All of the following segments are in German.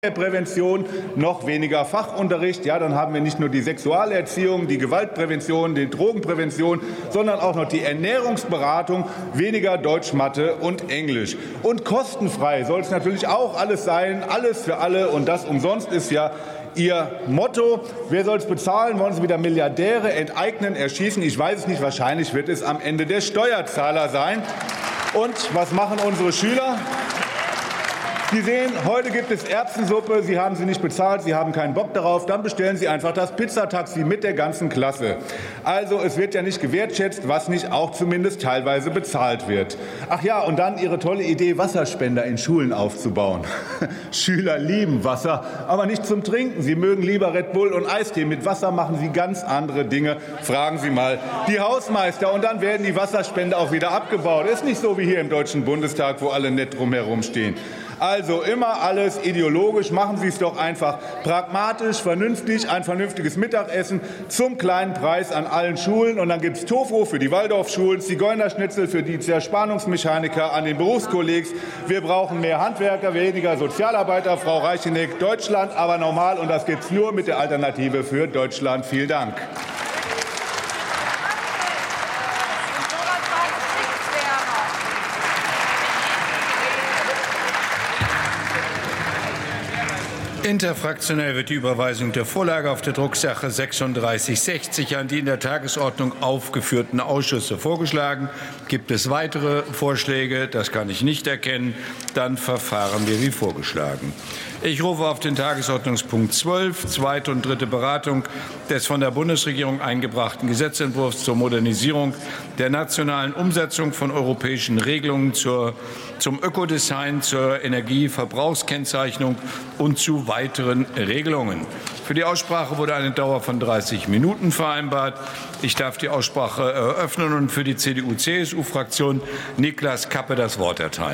Prävention, noch weniger Fachunterricht. Ja, dann haben wir nicht nur die Sexualerziehung, die Gewaltprävention, die Drogenprävention, sondern auch noch die Ernährungsberatung, weniger Deutsch, Mathe und Englisch. Und kostenfrei soll es natürlich auch alles sein, alles für alle, und das umsonst ist ja Ihr Motto. Wer soll es bezahlen? Wollen Sie wieder Milliardäre enteignen, erschießen? Ich weiß es nicht. Wahrscheinlich wird es am Ende der Steuerzahler sein. Und was machen unsere Schüler? Sie sehen, heute gibt es Erbsensuppe, Sie haben sie nicht bezahlt, Sie haben keinen Bock darauf, dann bestellen Sie einfach das Pizzataxi mit der ganzen Klasse. Also es wird ja nicht gewertschätzt, was nicht auch zumindest teilweise bezahlt wird. Ach ja, und dann Ihre tolle Idee, Wasserspender in Schulen aufzubauen. Schüler lieben Wasser, aber nicht zum Trinken. Sie mögen lieber Red Bull und Eistee. Mit Wasser machen Sie ganz andere Dinge. Fragen Sie mal die Hausmeister, und dann werden die Wasserspender auch wieder abgebaut. Ist nicht so wie hier im Deutschen Bundestag, wo alle nett drumherum stehen. Also immer alles ideologisch, machen Sie es doch einfach pragmatisch, vernünftig, ein vernünftiges Mittagessen zum kleinen Preis an allen Schulen. Und dann gibt es Tofu für die Waldorfschulen, Zigeunerschnitzel für die Zerspannungsmechaniker an den Berufskollegs. Wir brauchen mehr Handwerker, weniger Sozialarbeiter, Frau Reicheneck. Deutschland aber normal, und das gibt es nur mit der Alternative für Deutschland. Vielen Dank. Interfraktionell wird die Überweisung der Vorlage auf der Drucksache 3660 an die in der Tagesordnung aufgeführten Ausschüsse vorgeschlagen. Gibt es weitere Vorschläge? Das kann ich nicht erkennen. Dann verfahren wir wie vorgeschlagen. Ich rufe auf den Tagesordnungspunkt 12, zweite und dritte Beratung des von der Bundesregierung eingebrachten Gesetzentwurfs zur Modernisierung der nationalen Umsetzung von europäischen Regelungen zum Ökodesign, zur Energieverbrauchskennzeichnung und zu weiteren Regelungen. Für die Aussprache wurde eine Dauer von 30 Minuten vereinbart. Ich darf die Aussprache eröffnen und für die CDU-CSU-Fraktion Niklas Kappe das Wort erteilen.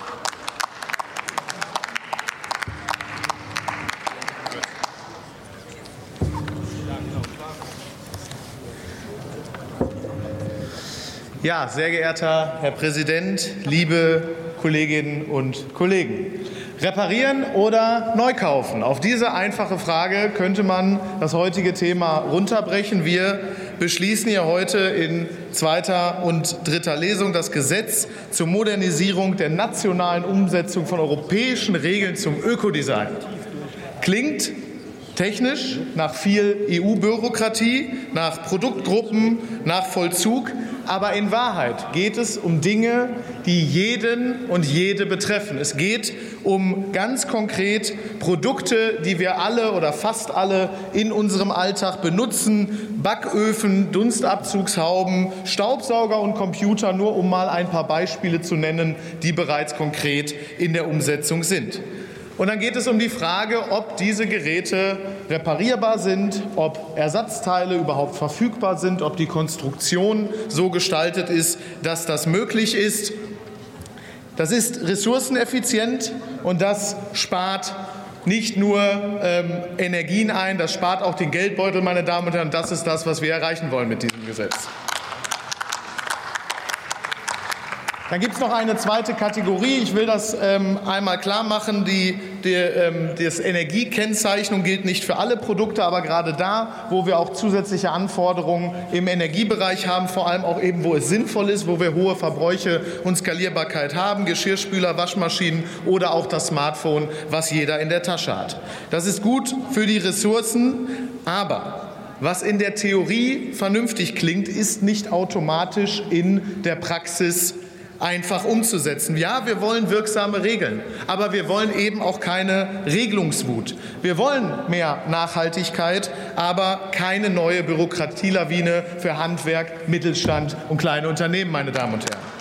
Ja, sehr geehrter Herr Präsident, liebe Kolleginnen und Kollegen! Reparieren oder neu kaufen? Auf diese einfache Frage könnte man das heutige Thema runterbrechen. Wir beschließen hier heute in zweiter und dritter Lesung das Gesetz zur Modernisierung der nationalen Umsetzung von europäischen Regeln zum Ökodesign. Klingt technisch nach viel EU-Bürokratie, nach Produktgruppen, nach Vollzug. Aber in Wahrheit geht es um Dinge, die jeden und jede betreffen. Es geht um ganz konkret Produkte, die wir alle oder fast alle in unserem Alltag benutzen. Backöfen, Dunstabzugshauben, Staubsauger und Computer, nur um mal ein paar Beispiele zu nennen, die bereits konkret in der Umsetzung sind. Und dann geht es um die Frage, ob diese Geräte reparierbar sind, ob Ersatzteile überhaupt verfügbar sind, ob die Konstruktion so gestaltet ist, dass das möglich ist. Das ist ressourceneffizient, und das spart nicht nur Energien ein, das spart auch den Geldbeutel, meine Damen und Herren. Das ist das, was wir erreichen wollen mit diesem Gesetz. Dann gibt es noch eine zweite Kategorie. Ich will das einmal klar machen. Das Energiekennzeichnung gilt nicht für alle Produkte, aber gerade da, wo wir auch zusätzliche Anforderungen im Energiebereich haben, vor allem auch eben, wo es sinnvoll ist, wo wir hohe Verbräuche und Skalierbarkeit haben, Geschirrspüler, Waschmaschinen oder auch das Smartphone, was jeder in der Tasche hat. Das ist gut für die Ressourcen, aber was in der Theorie vernünftig klingt, ist nicht automatisch in der Praxis einfach umzusetzen. Ja, wir wollen wirksame Regeln, aber wir wollen eben auch keine Regelungswut. Wir wollen mehr Nachhaltigkeit, aber keine neue Bürokratielawine für Handwerk, Mittelstand und kleine Unternehmen, meine Damen und Herren.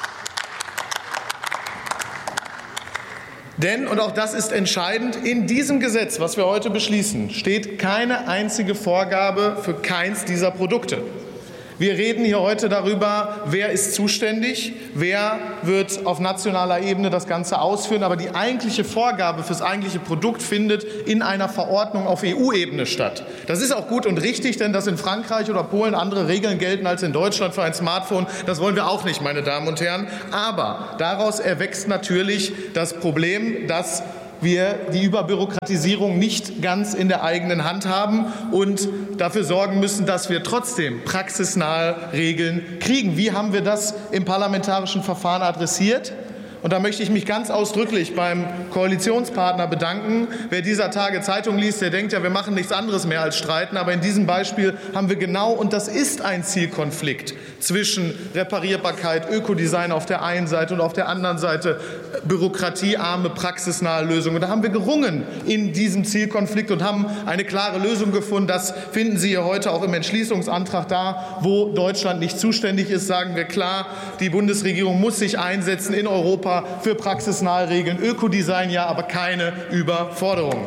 Denn, und auch das ist entscheidend, in diesem Gesetz, was wir heute beschließen, steht keine einzige Vorgabe für keins dieser Produkte. Wir reden hier heute darüber, wer ist zuständig, wer wird auf nationaler Ebene das Ganze ausführen. Aber die eigentliche Vorgabe für das eigentliche Produkt findet in einer Verordnung auf EU-Ebene statt. Das ist auch gut und richtig, denn dass in Frankreich oder Polen andere Regeln gelten als in Deutschland für ein Smartphone, das wollen wir auch nicht, meine Damen und Herren. Aber daraus erwächst natürlich das Problem, dass wir die Überbürokratisierung nicht ganz in der eigenen Hand haben und dafür sorgen müssen, dass wir trotzdem praxisnahe Regeln kriegen. Wie haben wir das im parlamentarischen Verfahren adressiert? Und da möchte ich mich ganz ausdrücklich beim Koalitionspartner bedanken. Wer dieser Tage Zeitung liest, der denkt ja, wir machen nichts anderes mehr als streiten. Aber in diesem Beispiel haben wir genau, und das ist ein Zielkonflikt zwischen Reparierbarkeit, Ökodesign auf der einen Seite und auf der anderen Seite bürokratiearme, praxisnahe Lösungen. Und da haben wir gerungen in diesem Zielkonflikt und haben eine klare Lösung gefunden. Das finden Sie hier heute auch im Entschließungsantrag da. Wo Deutschland nicht zuständig ist, sagen wir klar, die Bundesregierung muss sich einsetzen in Europa für praxisnahe Regeln. Ökodesign ja, aber keine Überforderung.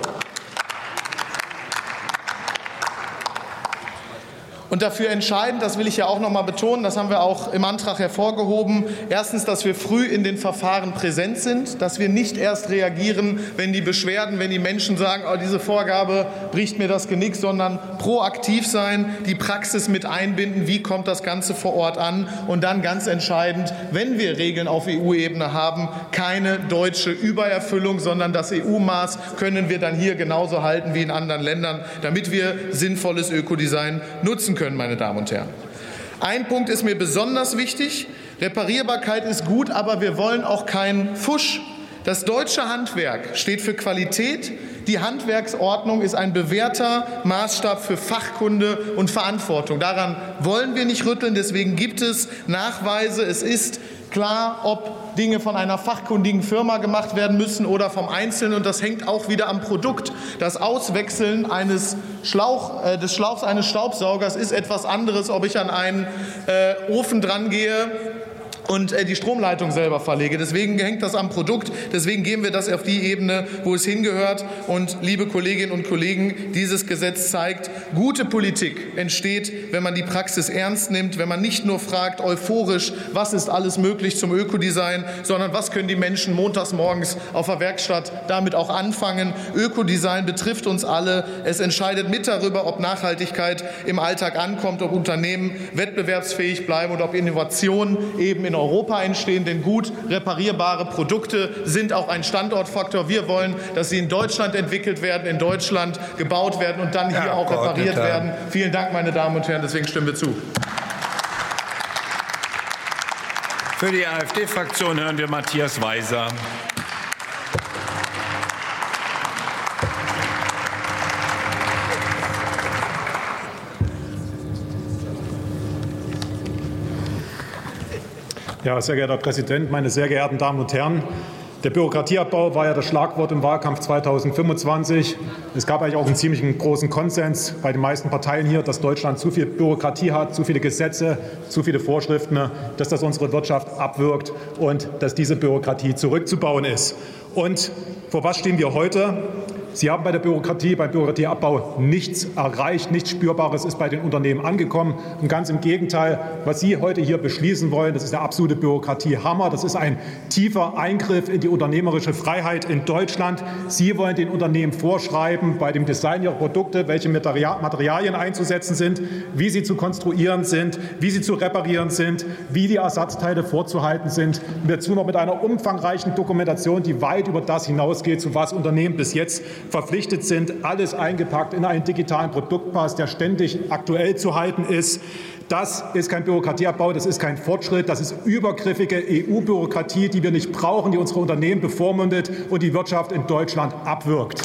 Und dafür entscheidend, das will ich ja auch noch mal betonen, das haben wir auch im Antrag hervorgehoben, erstens, dass wir früh in den Verfahren präsent sind, dass wir nicht erst reagieren, wenn die Beschwerden, wenn die Menschen sagen, oh, diese Vorgabe bricht mir das Genick, sondern proaktiv sein, die Praxis mit einbinden, wie kommt das Ganze vor Ort an und dann ganz entscheidend, wenn wir Regeln auf EU-Ebene haben, keine deutsche Übererfüllung, sondern das EU-Maß können wir dann hier genauso halten wie in anderen Ländern, damit wir sinnvolles Ökodesign nutzen können, meine Damen und Herren. Ein Punkt ist mir besonders wichtig. Reparierbarkeit ist gut, aber wir wollen auch keinen Fusch. Das deutsche Handwerk steht für Qualität. Die Handwerksordnung ist ein bewährter Maßstab für Fachkunde und Verantwortung. Daran wollen wir nicht rütteln. Deswegen gibt es Nachweise. Es ist klar, ob Dinge von einer fachkundigen Firma gemacht werden müssen oder vom Einzelnen. Und das hängt auch wieder am Produkt. Das Auswechseln des Schlauchs eines Staubsaugers ist etwas anderes, ob ich an einen Ofen dran gehe und die Stromleitung selber verlege. Deswegen hängt das am Produkt. Deswegen geben wir das auf die Ebene, wo es hingehört. Und liebe Kolleginnen und Kollegen, dieses Gesetz zeigt, gute Politik entsteht, wenn man die Praxis ernst nimmt, wenn man nicht nur fragt, euphorisch, was ist alles möglich zum Ökodesign, sondern was können die Menschen montags morgens auf der Werkstatt damit auch anfangen. Ökodesign betrifft uns alle. Es entscheidet mit darüber, ob Nachhaltigkeit im Alltag ankommt, ob Unternehmen wettbewerbsfähig bleiben und ob Innovationen eben in Europa entstehen, denn gut reparierbare Produkte sind auch ein Standortfaktor. Wir wollen, dass sie in Deutschland entwickelt werden, in Deutschland gebaut werden und dann hier auch repariert werden. Vielen Dank, meine Damen und Herren, deswegen stimmen wir zu. Für die AfD-Fraktion hören wir Matthias Weiser. Ja, sehr geehrter Herr Präsident, meine sehr geehrten Damen und Herren! Der Bürokratieabbau war ja das Schlagwort im Wahlkampf 2025. Es gab eigentlich auch einen ziemlich großen Konsens bei den meisten Parteien hier, dass Deutschland zu viel Bürokratie hat, zu viele Gesetze, zu viele Vorschriften, dass das unsere Wirtschaft abwirkt und dass diese Bürokratie zurückzubauen ist. Und vor was stehen wir heute? Sie haben beim Bürokratieabbau nichts erreicht, nichts Spürbares ist bei den Unternehmen angekommen. Und ganz im Gegenteil, was Sie heute hier beschließen wollen, das ist der absolute Bürokratiehammer. Das ist ein tiefer Eingriff in die unternehmerische Freiheit in Deutschland. Sie wollen den Unternehmen vorschreiben, bei dem Design ihrer Produkte, welche Materialien einzusetzen sind, wie sie zu konstruieren sind, wie sie zu reparieren sind, wie die Ersatzteile vorzuhalten sind. Und dazu noch mit einer umfangreichen Dokumentation, die weit über das hinausgeht, zu was Unternehmen bis jetzt verpflichtet sind, alles eingepackt in einen digitalen Produktpass, der ständig aktuell zu halten ist. Das ist kein Bürokratieabbau, das ist kein Fortschritt, das ist übergriffige EU-Bürokratie, die wir nicht brauchen, die unsere Unternehmen bevormundet und die Wirtschaft in Deutschland abwirkt.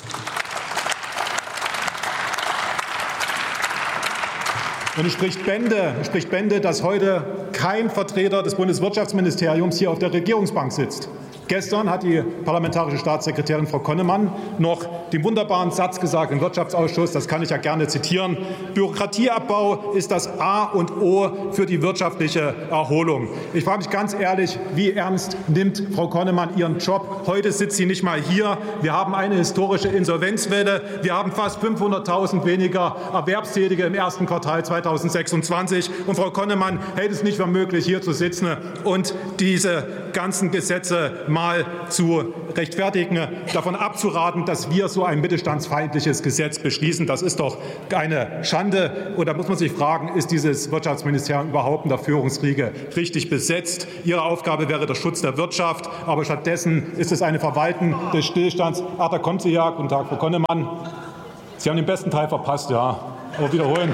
Und es spricht Bände, dass heute kein Vertreter des Bundeswirtschaftsministeriums hier auf der Regierungsbank sitzt. Gestern hat die parlamentarische Staatssekretärin Frau Konnemann noch den wunderbaren Satz gesagt im Wirtschaftsausschuss, das kann ich ja gerne zitieren: Bürokratieabbau ist das A und O für die wirtschaftliche Erholung. Ich frage mich ganz ehrlich, wie ernst nimmt Frau Konnemann ihren Job? Heute sitzt sie nicht mal hier. Wir haben eine historische Insolvenzwelle. Wir haben fast 500.000 weniger Erwerbstätige im ersten Quartal 2026. Und Frau Konnemann hält es nicht für möglich, hier zu sitzen und diese ganzen Gesetze mal zu rechtfertigen, davon abzuraten, dass wir so ein mittelstandsfeindliches Gesetz beschließen. Das ist doch eine Schande. Und da muss man sich fragen, ist dieses Wirtschaftsministerium überhaupt in der Führungsriege richtig besetzt? Ihre Aufgabe wäre der Schutz der Wirtschaft, aber stattdessen ist es eine Verwalten des Stillstands. Ach, da kommt sie ja. Guten Tag, Frau Konnemann. Sie haben den besten Teil verpasst, ja. Aber wiederholen.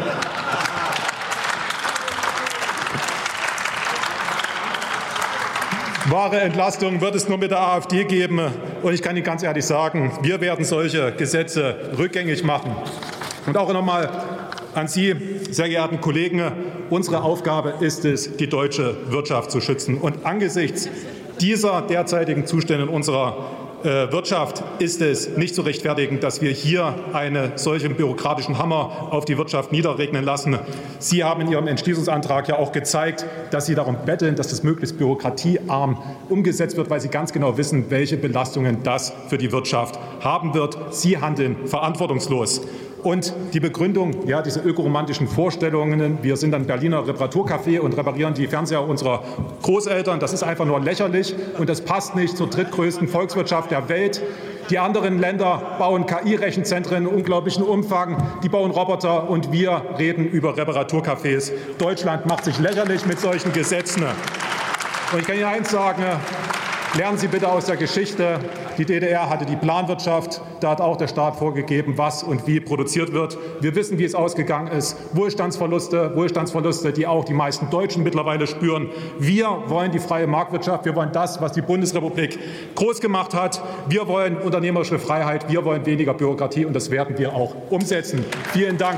Wahre Entlastung wird es nur mit der AfD geben. Und ich kann Ihnen ganz ehrlich sagen, wir werden solche Gesetze rückgängig machen. Und auch noch einmal an Sie, sehr geehrten Kollegen, unsere Aufgabe ist es, die deutsche Wirtschaft zu schützen. Und angesichts dieser derzeitigen Zustände in unserer Wirtschaft ist es nicht zu rechtfertigen, dass wir hier einen solchen bürokratischen Hammer auf die Wirtschaft niederregnen lassen. Sie haben in Ihrem Entschließungsantrag ja auch gezeigt, dass Sie darum betteln, dass das möglichst bürokratiearm umgesetzt wird, weil Sie ganz genau wissen, welche Belastungen das für die Wirtschaft haben wird. Sie handeln verantwortungslos. Und die Begründung, ja, diese ökoromantischen Vorstellungen, wir sind ein Berliner Reparaturcafé und reparieren die Fernseher unserer Großeltern, das ist einfach nur lächerlich und das passt nicht zur drittgrößten Volkswirtschaft der Welt. Die anderen Länder bauen KI-Rechenzentren in unglaublichem Umfang, die bauen Roboter und wir reden über Reparaturcafés. Deutschland macht sich lächerlich mit solchen Gesetzen. Und ich kann Ihnen eins sagen, lernen Sie bitte aus der Geschichte. Die DDR hatte die Planwirtschaft. Da hat auch der Staat vorgegeben, was und wie produziert wird. Wir wissen, wie es ausgegangen ist. Wohlstandsverluste, die auch die meisten Deutschen mittlerweile spüren. Wir wollen die freie Marktwirtschaft. Wir wollen das, was die Bundesrepublik groß gemacht hat. Wir wollen unternehmerische Freiheit. Wir wollen weniger Bürokratie. Und das werden wir auch umsetzen. Vielen Dank.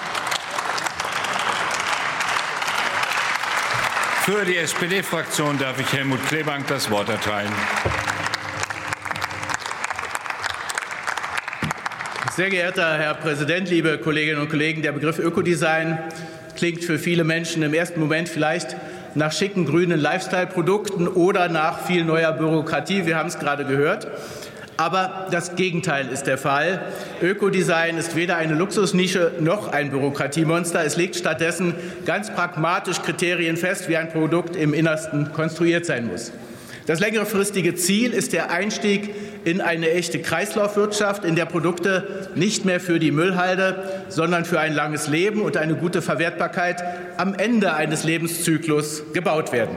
Für die SPD-Fraktion darf ich Helmut Klebank das Wort erteilen. Sehr geehrter Herr Präsident, liebe Kolleginnen und Kollegen! Der Begriff Ökodesign klingt für viele Menschen im ersten Moment vielleicht nach schicken grünen Lifestyle-Produkten oder nach viel neuer Bürokratie. Wir haben es gerade gehört. Aber das Gegenteil ist der Fall. Ökodesign ist weder eine Luxusnische noch ein Bürokratiemonster. Es legt stattdessen ganz pragmatisch Kriterien fest, wie ein Produkt im Innersten konstruiert sein muss. Das längerfristige Ziel ist der Einstieg in eine echte Kreislaufwirtschaft, in der Produkte nicht mehr für die Müllhalde, sondern für ein langes Leben und eine gute Verwertbarkeit am Ende eines Lebenszyklus gebaut werden.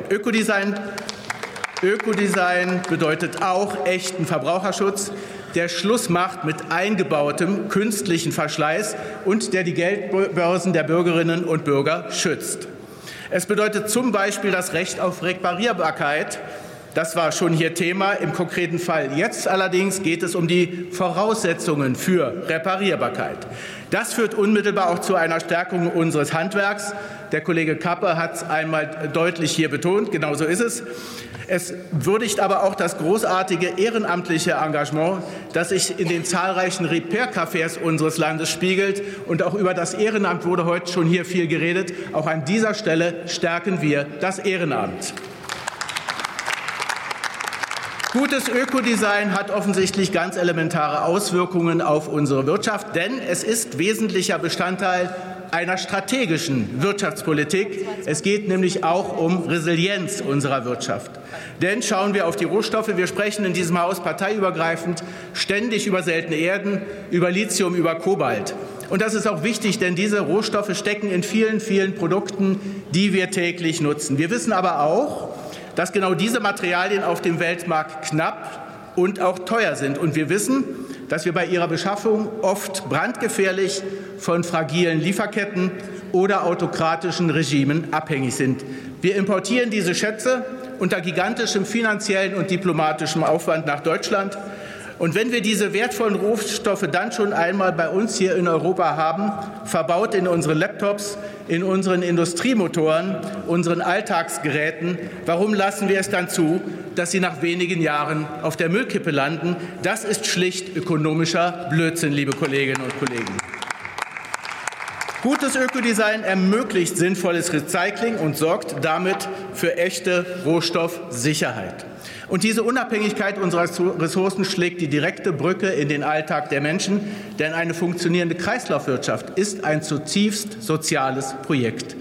Ökodesign bedeutet auch echten Verbraucherschutz, der Schluss macht mit eingebautem künstlichen Verschleiß und der die Geldbörsen der Bürgerinnen und Bürger schützt. Es bedeutet zum Beispiel das Recht auf Reparierbarkeit. Das war schon hier Thema im konkreten Fall. Jetzt allerdings geht es um die Voraussetzungen für Reparierbarkeit. Das führt unmittelbar auch zu einer Stärkung unseres Handwerks. Der Kollege Kappe hat es einmal deutlich hier betont. Genau so ist es. Es würdigt aber auch das großartige ehrenamtliche Engagement, das sich in den zahlreichen Repair-Cafés unseres Landes spiegelt. Und auch über das Ehrenamt wurde heute schon hier viel geredet. Auch an dieser Stelle stärken wir das Ehrenamt. Gutes Ökodesign hat offensichtlich ganz elementare Auswirkungen auf unsere Wirtschaft, denn es ist wesentlicher Bestandteil einer strategischen Wirtschaftspolitik. Es geht nämlich auch um Resilienz unserer Wirtschaft. Denn schauen wir auf die Rohstoffe. Wir sprechen in diesem Haus parteiübergreifend ständig über seltene Erden, über Lithium, über Kobalt. Und das ist auch wichtig, denn diese Rohstoffe stecken in vielen, vielen Produkten, die wir täglich nutzen. Wir wissen aber auch, dass genau diese Materialien auf dem Weltmarkt knapp und auch teuer sind. Und wir wissen, dass wir bei ihrer Beschaffung oft brandgefährlich von fragilen Lieferketten oder autokratischen Regimen abhängig sind. Wir importieren diese Schätze unter gigantischem finanziellen und diplomatischem Aufwand nach Deutschland. Und wenn wir diese wertvollen Rohstoffe dann schon einmal bei uns hier in Europa haben, verbaut in unseren Laptops, in unseren Industriemotoren, unseren Alltagsgeräten, warum lassen wir es dann zu, dass sie nach wenigen Jahren auf der Müllkippe landen? Das ist schlicht ökonomischer Blödsinn, liebe Kolleginnen und Kollegen. Gutes Ökodesign ermöglicht sinnvolles Recycling und sorgt damit für echte Rohstoffsicherheit. Und diese Unabhängigkeit unserer Ressourcen schlägt die direkte Brücke in den Alltag der Menschen, denn eine funktionierende Kreislaufwirtschaft ist ein zutiefst soziales Projekt.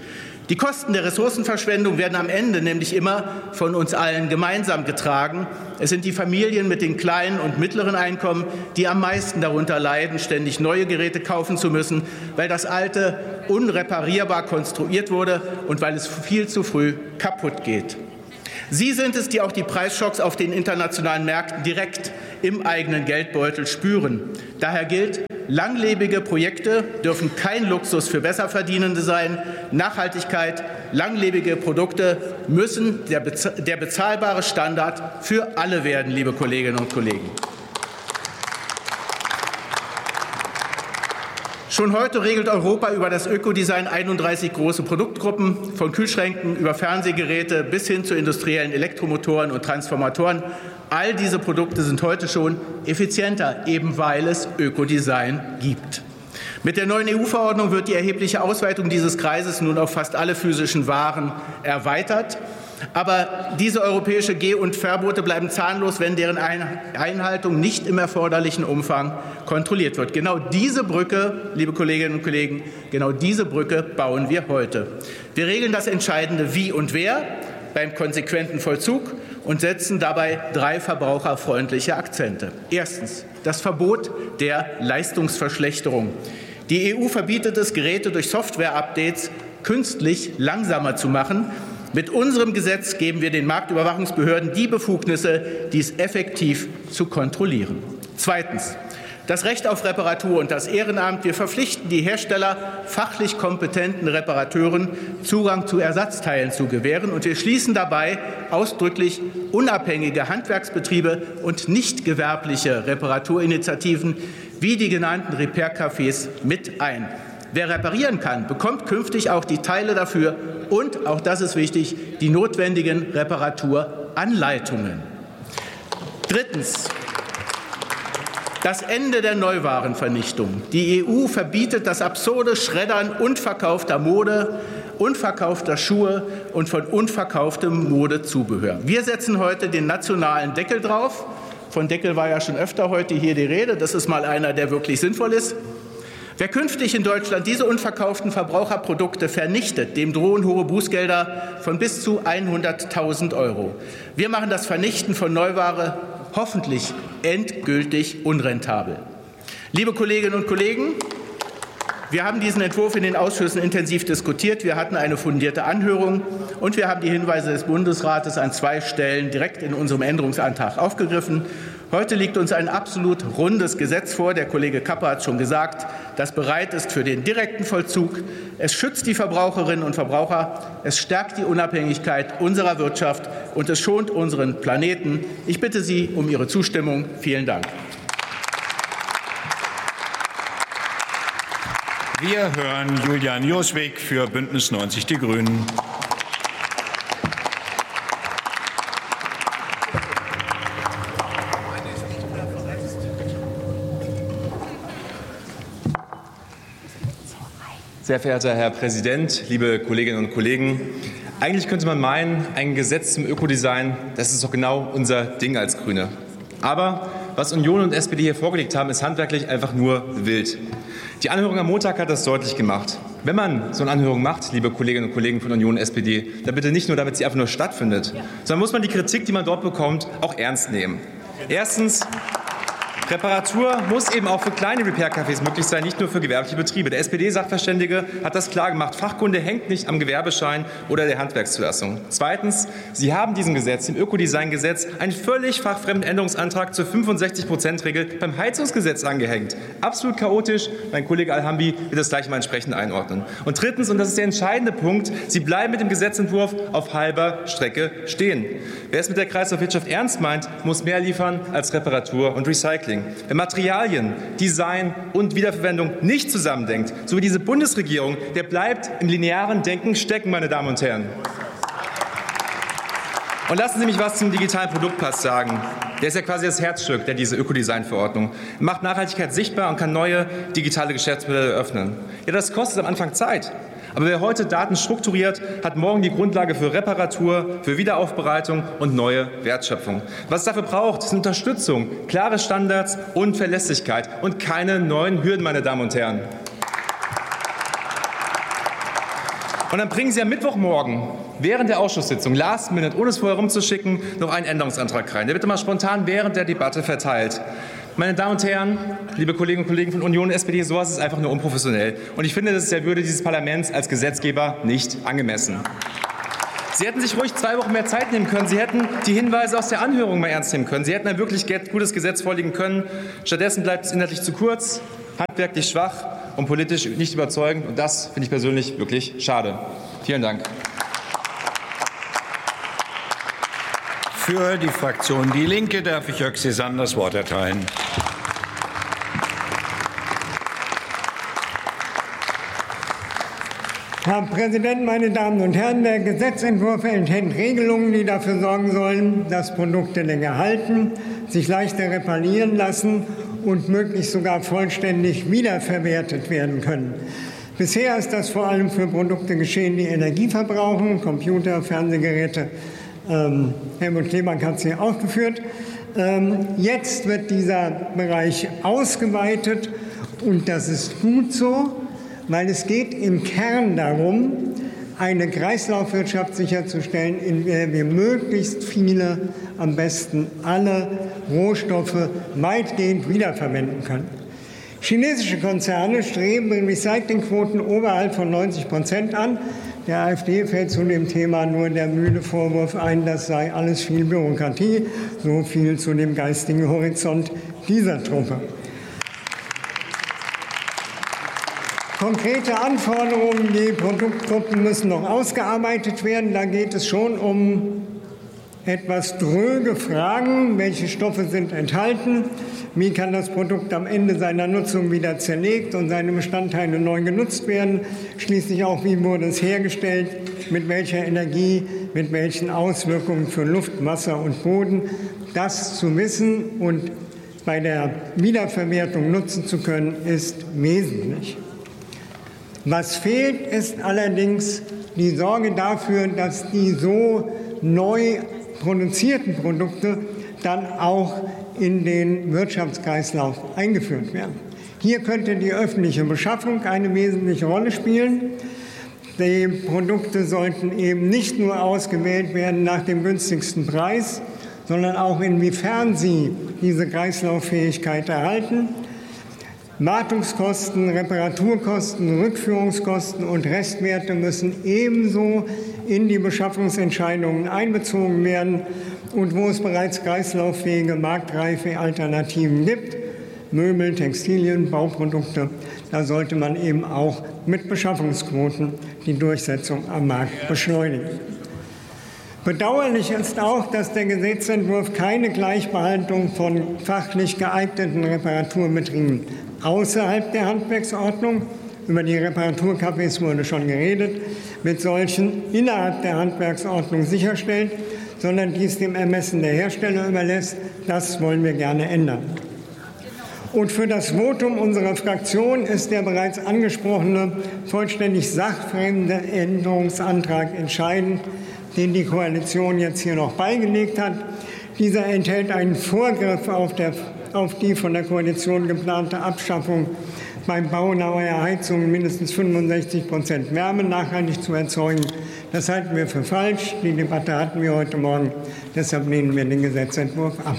Die Kosten der Ressourcenverschwendung werden am Ende nämlich immer von uns allen gemeinsam getragen. Es sind die Familien mit den kleinen und mittleren Einkommen, die am meisten darunter leiden, ständig neue Geräte kaufen zu müssen, weil das alte unreparierbar konstruiert wurde und weil es viel zu früh kaputt geht. Sie sind es, die auch die Preisschocks auf den internationalen Märkten direkt im eigenen Geldbeutel spüren. Daher gilt, langlebige Projekte dürfen kein Luxus für Besserverdienende sein. Nachhaltigkeit, langlebige Produkte müssen der bezahlbare Standard für alle werden, liebe Kolleginnen und Kollegen. Schon heute regelt Europa über das Ökodesign 31 große Produktgruppen, von Kühlschränken über Fernsehgeräte bis hin zu industriellen Elektromotoren und Transformatoren. All diese Produkte sind heute schon effizienter, eben weil es Ökodesign gibt. Mit der neuen EU-Verordnung wird die erhebliche Ausweitung dieses Kreises nun auf fast alle physischen Waren erweitert. Aber diese europäische Geh- und Verbote bleiben zahnlos, wenn deren Einhaltung nicht im erforderlichen Umfang kontrolliert wird. Genau diese Brücke, liebe Kolleginnen und Kollegen, genau diese Brücke bauen wir heute. Wir regeln das entscheidende Wie und Wer beim konsequenten Vollzug und setzen dabei 3 verbraucherfreundliche Akzente. Erstens das Verbot der Leistungsverschlechterung. Die EU verbietet es, Geräte durch Software-Updates künstlich langsamer zu machen. Mit unserem Gesetz geben wir den Marktüberwachungsbehörden die Befugnisse, dies effektiv zu kontrollieren. Zweitens das Recht auf Reparatur und das Ehrenamt. Wir verpflichten die Hersteller, fachlich kompetenten Reparateuren Zugang zu Ersatzteilen zu gewähren. Und wir schließen dabei ausdrücklich unabhängige Handwerksbetriebe und nicht gewerbliche Reparaturinitiativen wie die genannten Repair-Cafés mit ein. Wer reparieren kann, bekommt künftig auch die Teile dafür und, auch das ist wichtig, die notwendigen Reparaturanleitungen. Drittens. Das Ende der Neuwarenvernichtung. Die EU verbietet das absurde Schreddern unverkaufter Mode, unverkaufter Schuhe und von unverkauftem Modezubehör. Wir setzen heute den nationalen Deckel drauf. Von Deckel war ja schon öfter heute hier die Rede. Das ist mal einer, der wirklich sinnvoll ist. Wer künftig in Deutschland diese unverkauften Verbraucherprodukte vernichtet, dem drohen hohe Bußgelder von bis zu 100.000 €. Wir machen das Vernichten von Neuware hoffentlich endgültig unrentabel. Liebe Kolleginnen und Kollegen, wir haben diesen Entwurf in den Ausschüssen intensiv diskutiert. Wir hatten eine fundierte Anhörung und wir haben die Hinweise des Bundesrates an 2 Stellen direkt in unserem Änderungsantrag aufgegriffen. Heute liegt uns ein absolut rundes Gesetz vor. Der Kollege Kapper hat schon gesagt, das bereit ist für den direkten Vollzug. Es schützt die Verbraucherinnen und Verbraucher, es stärkt die Unabhängigkeit unserer Wirtschaft und es schont unseren Planeten. Ich bitte Sie um Ihre Zustimmung. Vielen Dank. Wir hören Julian Joswig für Bündnis 90 Die Grünen. Sehr verehrter Herr Präsident, liebe Kolleginnen und Kollegen! Eigentlich könnte man meinen, ein Gesetz zum Ökodesign, das ist doch genau unser Ding als Grüne. Aber was Union und SPD hier vorgelegt haben, ist handwerklich einfach nur wild. Die Anhörung am Montag hat das deutlich gemacht. Wenn man so eine Anhörung macht, liebe Kolleginnen und Kollegen von Union und SPD, dann bitte nicht nur, damit sie einfach nur stattfindet, sondern muss man die Kritik, die man dort bekommt, auch ernst nehmen. Erstens, Reparatur muss eben auch für kleine Repair-Cafés möglich sein, nicht nur für gewerbliche Betriebe. Der SPD-Sachverständige hat das klar gemacht. Fachkunde hängt nicht am Gewerbeschein oder der Handwerkszulassung. Zweitens, Sie haben diesem Gesetz, dem Ökodesign-Gesetz, einen völlig fachfremden Änderungsantrag zur 65%-Regel beim Heizungsgesetz angehängt. Absolut chaotisch. Mein Kollege Al-Hamdi wird das gleich mal entsprechend einordnen. Und drittens, und das ist der entscheidende Punkt, Sie bleiben mit dem Gesetzentwurf auf halber Strecke stehen. Wer es mit der Kreislaufwirtschaft ernst meint, muss mehr liefern als Reparatur und Recycling. Wer Materialien, Design und Wiederverwendung nicht zusammendenkt, so wie diese Bundesregierung, der bleibt im linearen Denken stecken, meine Damen und Herren. Und lassen Sie mich was zum digitalen Produktpass sagen. Der ist ja quasi das Herzstück der diese Ökodesign-Verordnung. Er macht Nachhaltigkeit sichtbar und kann neue digitale Geschäftsmodelle eröffnen. Ja, das kostet am Anfang Zeit. Aber wer heute Daten strukturiert, hat morgen die Grundlage für Reparatur, für Wiederaufbereitung und neue Wertschöpfung. Was es dafür braucht, ist Unterstützung, klare Standards und Verlässlichkeit und keine neuen Hürden, meine Damen und Herren. Und dann bringen Sie am Mittwochmorgen während der Ausschusssitzung, last minute, ohne es vorher rumzuschicken, noch einen Änderungsantrag rein. Der wird immer spontan während der Debatte verteilt. Meine Damen und Herren, liebe Kolleginnen und Kollegen von Union und SPD, sowas ist einfach nur unprofessionell. Und ich finde, das ist der Würde dieses Parlaments als Gesetzgeber nicht angemessen. Sie hätten sich ruhig 2 Wochen mehr Zeit nehmen können. Sie hätten die Hinweise aus der Anhörung mal ernst nehmen können. Sie hätten ein wirklich gutes Gesetz vorlegen können. Stattdessen bleibt es inhaltlich zu kurz, handwerklich schwach und politisch nicht überzeugend. Und das finde ich persönlich wirklich schade. Vielen Dank. Für die Fraktion Die Linke darf ich Jörg Cézanne das Wort erteilen. Herr Präsident, meine Damen und Herren! Der Gesetzentwurf enthält Regelungen, die dafür sorgen sollen, dass Produkte länger halten, sich leichter reparieren lassen und möglichst sogar vollständig wiederverwertet werden können. Bisher ist das vor allem für Produkte geschehen, die Energie verbrauchen, Computer, Fernsehgeräte. Helmut Klebank hat sie aufgeführt. Jetzt wird dieser Bereich ausgeweitet und das ist gut so, weil es geht im Kern darum, eine Kreislaufwirtschaft sicherzustellen, in der wir möglichst viele, am besten alle Rohstoffe weitgehend wiederverwenden können. Chinesische Konzerne streben Recyclingquoten oberhalb von 90% an. Der AfD fällt zu dem Thema nur der müde Vorwurf ein, das sei alles viel Bürokratie. So viel zu dem geistigen Horizont dieser Truppe. Konkrete Anforderungen, die Produktgruppen müssen noch ausgearbeitet werden. Da geht es schon um etwas dröge Fragen. Welche Stoffe sind enthalten? Wie kann das Produkt am Ende seiner Nutzung wieder zerlegt und seine Bestandteile neu genutzt werden? Schließlich auch, wie wurde es hergestellt? Mit welcher Energie? Mit welchen Auswirkungen für Luft, Wasser und Boden? Das zu wissen und bei der Wiederverwertung nutzen zu können, ist wesentlich. Was fehlt, ist allerdings die Sorge dafür, dass die so neu produzierten Produkte dann auch in den Wirtschaftskreislauf eingeführt werden. Hier könnte die öffentliche Beschaffung eine wesentliche Rolle spielen. Die Produkte sollten eben nicht nur ausgewählt werden nach dem günstigsten Preis, sondern auch inwiefern sie diese Kreislauffähigkeit erhalten. Wartungskosten, Reparaturkosten, Rückführungskosten und Restwerte müssen ebenso in die Beschaffungsentscheidungen einbezogen werden. Und wo es bereits kreislauffähige, marktreife Alternativen gibt, Möbel, Textilien, Bauprodukte, da sollte man eben auch mit Beschaffungsquoten die Durchsetzung am Markt beschleunigen. Bedauerlich ist auch, dass der Gesetzentwurf keine Gleichbehandlung von fachlich geeigneten Reparaturbetrieben außerhalb der Handwerksordnung, über die Reparaturcafés wurde schon geredet, mit solchen innerhalb der Handwerksordnung sicherstellt, sondern dies dem Ermessen der Hersteller überlässt. Das wollen wir gerne ändern. Und für das Votum unserer Fraktion ist der bereits angesprochene, vollständig sachfremde Änderungsantrag entscheidend, den die Koalition jetzt hier noch beigelegt hat. Dieser enthält einen Vorgriff auf die von der Koalition geplante Abschaffung beim Bau neuer Heizungen mindestens 65% Wärme nachhaltig zu erzeugen. Das halten wir für falsch. Die Debatte hatten wir heute Morgen. Deshalb lehnen wir den Gesetzentwurf ab.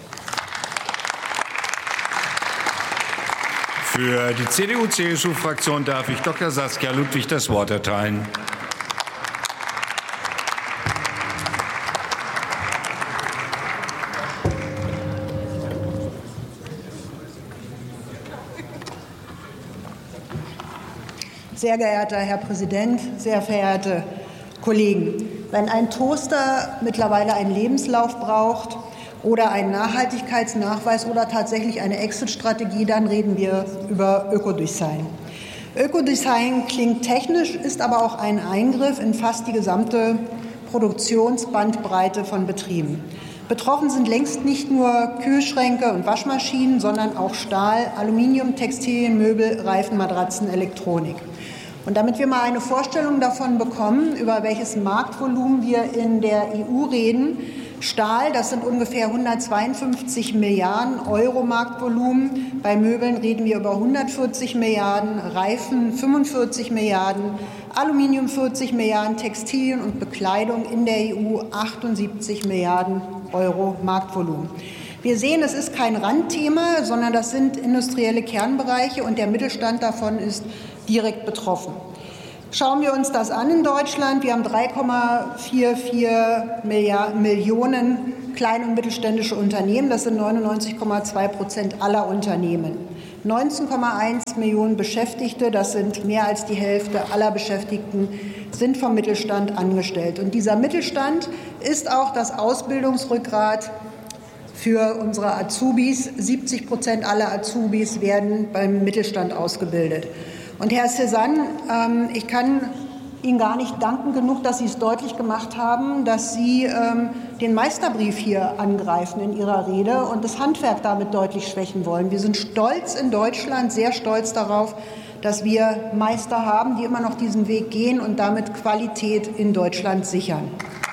Für die CDU-CSU-Fraktion darf ich Dr. Saskia Ludwig das Wort erteilen. Sehr geehrter Herr Präsident, sehr verehrte Kollegen! Wenn ein Toaster mittlerweile einen Lebenslauf braucht oder einen Nachhaltigkeitsnachweis oder tatsächlich eine Exit-Strategie, dann reden wir über Ökodesign. Ökodesign klingt technisch, ist aber auch ein Eingriff in fast die gesamte Produktionsbandbreite von Betrieben. Betroffen sind längst nicht nur Kühlschränke und Waschmaschinen, sondern auch Stahl, Aluminium, Textilien, Möbel, Reifen, Matratzen, Elektronik. Und damit wir mal eine Vorstellung davon bekommen, über welches Marktvolumen wir in der EU reden, Stahl, das sind ungefähr 152 Milliarden Euro Marktvolumen. Bei Möbeln reden wir über 140 Milliarden, Reifen 45 Milliarden, Aluminium 40 Milliarden, Textilien und Bekleidung in der EU 78 Milliarden Euro Marktvolumen. Wir sehen, es ist kein Randthema, sondern das sind industrielle Kernbereiche und der Mittelstand davon ist direkt betroffen. Schauen wir uns das an in Deutschland. Wir haben 3,44 Millionen kleine und mittelständische Unternehmen. Das sind 99,2% aller Unternehmen. 19,1 Millionen Beschäftigte, das sind mehr als die Hälfte aller Beschäftigten, sind vom Mittelstand angestellt. Und dieser Mittelstand ist auch das Ausbildungsrückgrat für unsere Azubis. 70% aller Azubis werden beim Mittelstand ausgebildet. Und Herr Cézanne, ich kann Ihnen gar nicht danken genug, dass Sie es deutlich gemacht haben, dass Sie den Meisterbrief hier angreifen in Ihrer Rede und das Handwerk damit deutlich schwächen wollen. Wir sind stolz in Deutschland, sehr stolz darauf, dass wir Meister haben, die immer noch diesen Weg gehen und damit Qualität in Deutschland sichern.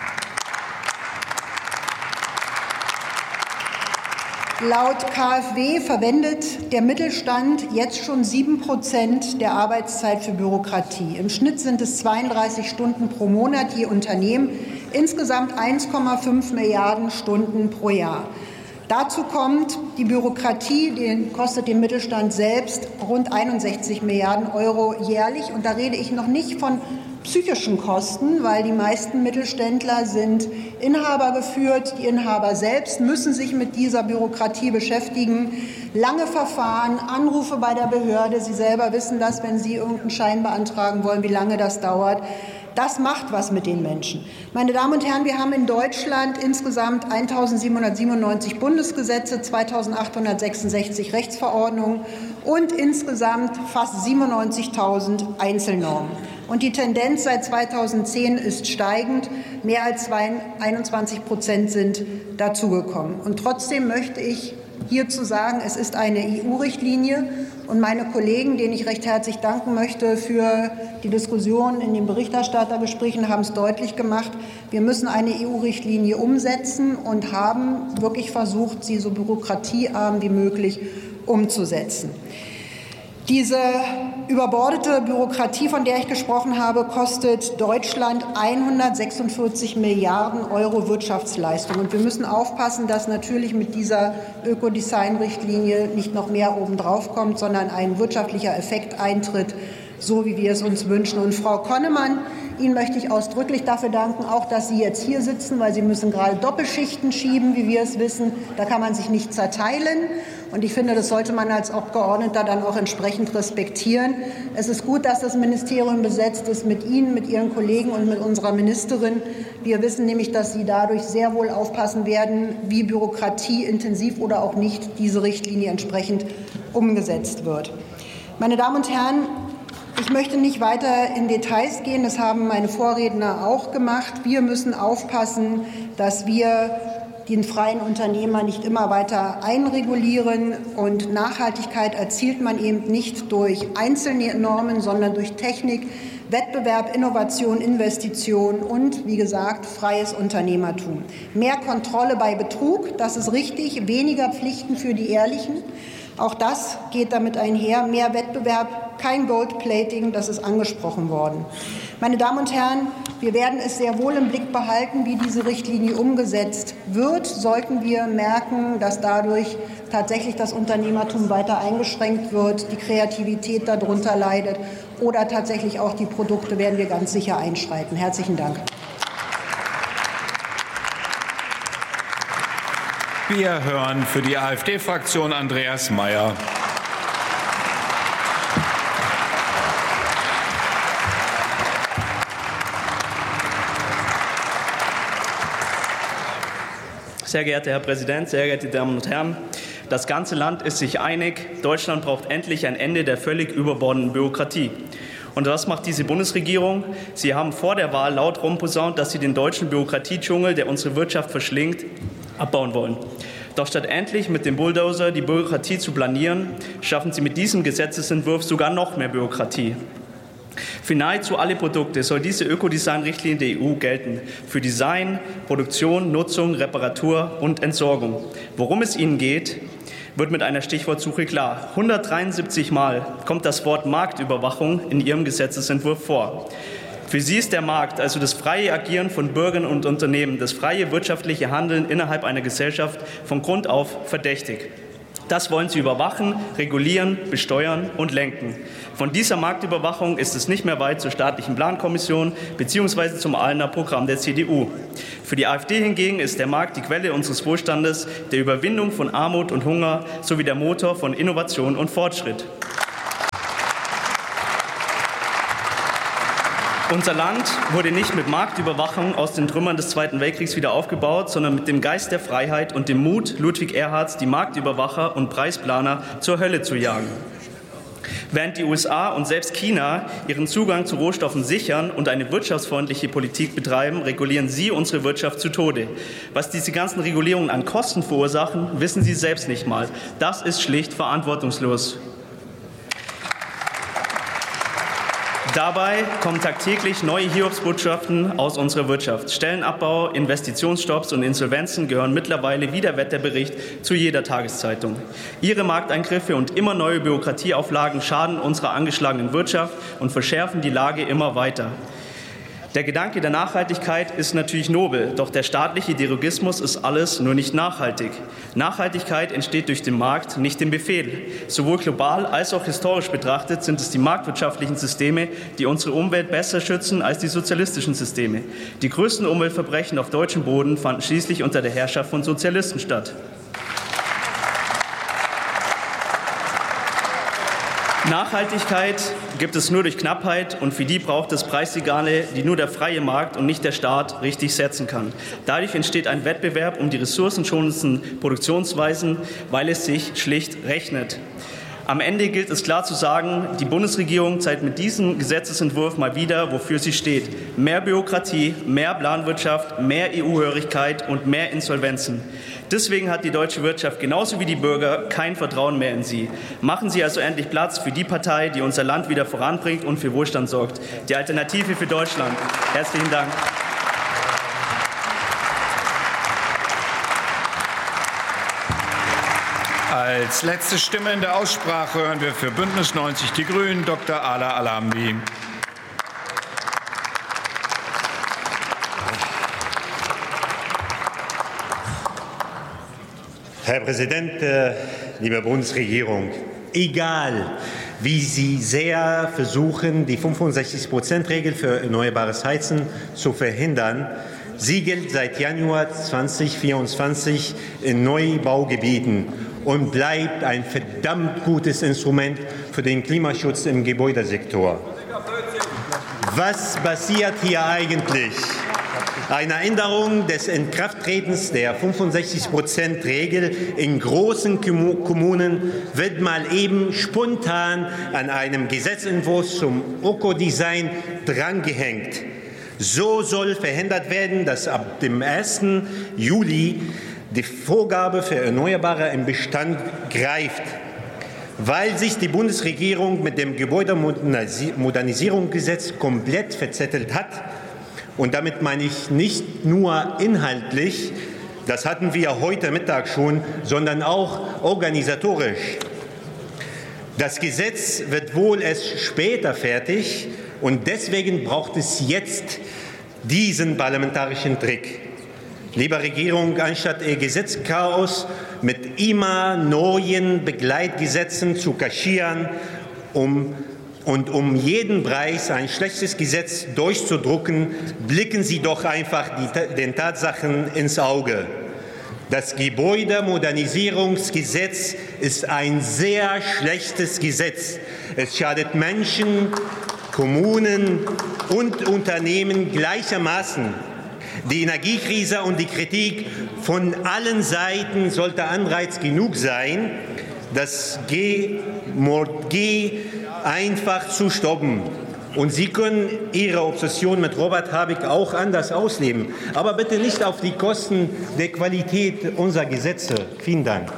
Laut KfW verwendet der Mittelstand jetzt schon 7% der Arbeitszeit für Bürokratie. Im Schnitt sind es 32 Stunden pro Monat je Unternehmen, insgesamt 1,5 Milliarden Stunden pro Jahr. Dazu kommt, die Bürokratie, die kostet den Mittelstand selbst rund 61 Milliarden Euro jährlich. Und da rede ich noch nicht von psychischen Kosten, weil die meisten Mittelständler sind Inhaber geführt. Die Inhaber selbst müssen sich mit dieser Bürokratie beschäftigen. Lange Verfahren, Anrufe bei der Behörde. Sie selber wissen das, wenn Sie irgendeinen Schein beantragen wollen, wie lange das dauert. Das macht was mit den Menschen. Meine Damen und Herren, wir haben in Deutschland insgesamt 1.797 Bundesgesetze, 2.866 Rechtsverordnungen und insgesamt fast 97.000 Einzelnormen. Und die Tendenz seit 2010 ist steigend. Mehr als 21% sind dazugekommen. Und trotzdem möchte ich hierzu sagen, es ist eine EU-Richtlinie. Und meine Kollegen, denen ich recht herzlich danken möchte für die Diskussion in den Berichterstattergesprächen, haben es deutlich gemacht. Wir müssen eine EU-Richtlinie umsetzen und haben wirklich versucht, sie so bürokratiearm wie möglich umzusetzen. Diese überbordete Bürokratie, von der ich gesprochen habe, kostet Deutschland 146 Milliarden Euro Wirtschaftsleistung. Und wir müssen aufpassen, dass natürlich mit dieser Ökodesign-Richtlinie nicht noch mehr obendrauf kommt, sondern ein wirtschaftlicher Effekt eintritt, so wie wir es uns wünschen. Und Frau Konnemann, Ihnen möchte ich ausdrücklich dafür danken, auch dass Sie jetzt hier sitzen, weil Sie müssen gerade Doppelschichten schieben, wie wir es wissen. Da kann man sich nicht zerteilen. Und ich finde, das sollte man als Abgeordneter dann auch entsprechend respektieren. Es ist gut, dass das Ministerium besetzt ist mit Ihnen, mit Ihren Kollegen und mit unserer Ministerin. Wir wissen nämlich, dass Sie dadurch sehr wohl aufpassen werden, wie bürokratieintensiv oder auch nicht diese Richtlinie entsprechend umgesetzt wird. Meine Damen und Herren, ich möchte nicht weiter in Details gehen, das haben meine Vorredner auch gemacht. Wir müssen aufpassen, dass wir den freien Unternehmer nicht immer weiter einregulieren. Und Nachhaltigkeit erzielt man eben nicht durch einzelne Normen, sondern durch Technik, Wettbewerb, Innovation, Investition und, wie gesagt, freies Unternehmertum. Mehr Kontrolle bei Betrug, das ist richtig, weniger Pflichten für die Ehrlichen. Auch das geht damit einher. Mehr Wettbewerb, kein Goldplating, das ist angesprochen worden. Meine Damen und Herren, wir werden es sehr wohl im Blick behalten, wie diese Richtlinie umgesetzt wird. Sollten wir merken, dass dadurch tatsächlich das Unternehmertum weiter eingeschränkt wird, die Kreativität darunter leidet oder tatsächlich auch die Produkte, werden wir ganz sicher einschreiten. Herzlichen Dank. Wir hören für die AfD-Fraktion Andreas Mayer. Sehr geehrter Herr Präsident, sehr geehrte Damen und Herren! Das ganze Land ist sich einig, Deutschland braucht endlich ein Ende der völlig überbordenden Bürokratie. Und was macht diese Bundesregierung? Sie haben vor der Wahl laut rumposaunt, dass sie den deutschen Bürokratiedschungel, der unsere Wirtschaft verschlingt, abbauen wollen. Doch statt endlich mit dem Bulldozer die Bürokratie zu planieren, schaffen sie mit diesem Gesetzesentwurf sogar noch mehr Bürokratie. Für nahezu alle Produkte soll diese Ökodesign-Richtlinie der EU gelten. Für Design, Produktion, Nutzung, Reparatur und Entsorgung. Worum es ihnen geht, wird mit einer Stichwortsuche klar. 173 Mal kommt das Wort Marktüberwachung in Ihrem Gesetzesentwurf vor. Für Sie ist der Markt, also das freie Agieren von Bürgern und Unternehmen, das freie wirtschaftliche Handeln innerhalb einer Gesellschaft von Grund auf verdächtig. Das wollen Sie überwachen, regulieren, besteuern und lenken. Von dieser Marktüberwachung ist es nicht mehr weit zur staatlichen Plankommission bzw. zum Ahlener Programm der CDU. Für die AfD hingegen ist der Markt die Quelle unseres Wohlstandes, der Überwindung von Armut und Hunger sowie der Motor von Innovation und Fortschritt. Unser Land wurde nicht mit Marktüberwachung aus den Trümmern des Zweiten Weltkriegs wieder aufgebaut, sondern mit dem Geist der Freiheit und dem Mut Ludwig Erhards, die Marktüberwacher und Preisplaner zur Hölle zu jagen. Während die USA und selbst China ihren Zugang zu Rohstoffen sichern und eine wirtschaftsfreundliche Politik betreiben, regulieren sie unsere Wirtschaft zu Tode. Was diese ganzen Regulierungen an Kosten verursachen, wissen sie selbst nicht mal. Das ist schlicht verantwortungslos. Dabei kommen tagtäglich neue Hiobsbotschaften aus unserer Wirtschaft. Stellenabbau, Investitionsstopps und Insolvenzen gehören mittlerweile wie der Wetterbericht zu jeder Tageszeitung. Ihre Markteingriffe und immer neue Bürokratieauflagen schaden unserer angeschlagenen Wirtschaft und verschärfen die Lage immer weiter. Der Gedanke der Nachhaltigkeit ist natürlich nobel, doch der staatliche Dirigismus ist alles, nur nicht nachhaltig. Nachhaltigkeit entsteht durch den Markt, nicht den Befehl. Sowohl global als auch historisch betrachtet sind es die marktwirtschaftlichen Systeme, die unsere Umwelt besser schützen als die sozialistischen Systeme. Die größten Umweltverbrechen auf deutschem Boden fanden schließlich unter der Herrschaft von Sozialisten statt. Nachhaltigkeit gibt es nur durch Knappheit und für die braucht es Preissignale, die nur der freie Markt und nicht der Staat richtig setzen kann. Dadurch entsteht ein Wettbewerb um die ressourcenschonendsten Produktionsweisen, weil es sich schlicht rechnet. Am Ende gilt es klar zu sagen, die Bundesregierung zeigt mit diesem Gesetzesentwurf mal wieder, wofür sie steht. Mehr Bürokratie, mehr Planwirtschaft, mehr EU-Hörigkeit und mehr Insolvenzen. Deswegen hat die deutsche Wirtschaft genauso wie die Bürger kein Vertrauen mehr in sie. Machen Sie also endlich Platz für die Partei, die unser Land wieder voranbringt und für Wohlstand sorgt. Die Alternative für Deutschland. Herzlichen Dank. Als letzte Stimme in der Aussprache hören wir für Bündnis 90 Die Grünen Dr. Ala Alhamdi. Herr Präsident, liebe Bundesregierung, egal wie Sie sehr versuchen, die 65%-Regel für erneuerbares Heizen zu verhindern, sie gilt seit Januar 2024 in Neubaugebieten und bleibt ein verdammt gutes Instrument für den Klimaschutz im Gebäudesektor. Was passiert hier eigentlich? Eine Änderung des Inkrafttretens der 65%-Regel in großen Kommunen wird mal eben spontan an einem Gesetzentwurf zum Ökodesign drangehängt. So soll verhindert werden, dass ab dem 1. Juli die Vorgabe für Erneuerbare im Bestand greift. Weil sich die Bundesregierung mit dem Gebäudemodernisierungsgesetz komplett verzettelt hat, und damit meine ich nicht nur inhaltlich, das hatten wir heute Mittag schon, sondern auch organisatorisch. Das Gesetz wird wohl erst später fertig und deswegen braucht es jetzt diesen parlamentarischen Trick. Liebe Regierung, anstatt Ihr Gesetzchaos mit immer neuen Begleitgesetzen zu kaschieren, um jeden Preis ein schlechtes Gesetz durchzudrücken, blicken Sie doch einfach den Tatsachen ins Auge. Das Gebäudemodernisierungsgesetz ist ein sehr schlechtes Gesetz. Es schadet Menschen, Kommunen und Unternehmen gleichermaßen. Die Energiekrise und die Kritik von allen Seiten sollte Anreiz genug sein, das GMOG einfach zu stoppen. Und Sie können Ihre Obsession mit Robert Habeck auch anders ausleben. Aber bitte nicht auf die Kosten der Qualität unserer Gesetze. Vielen Dank.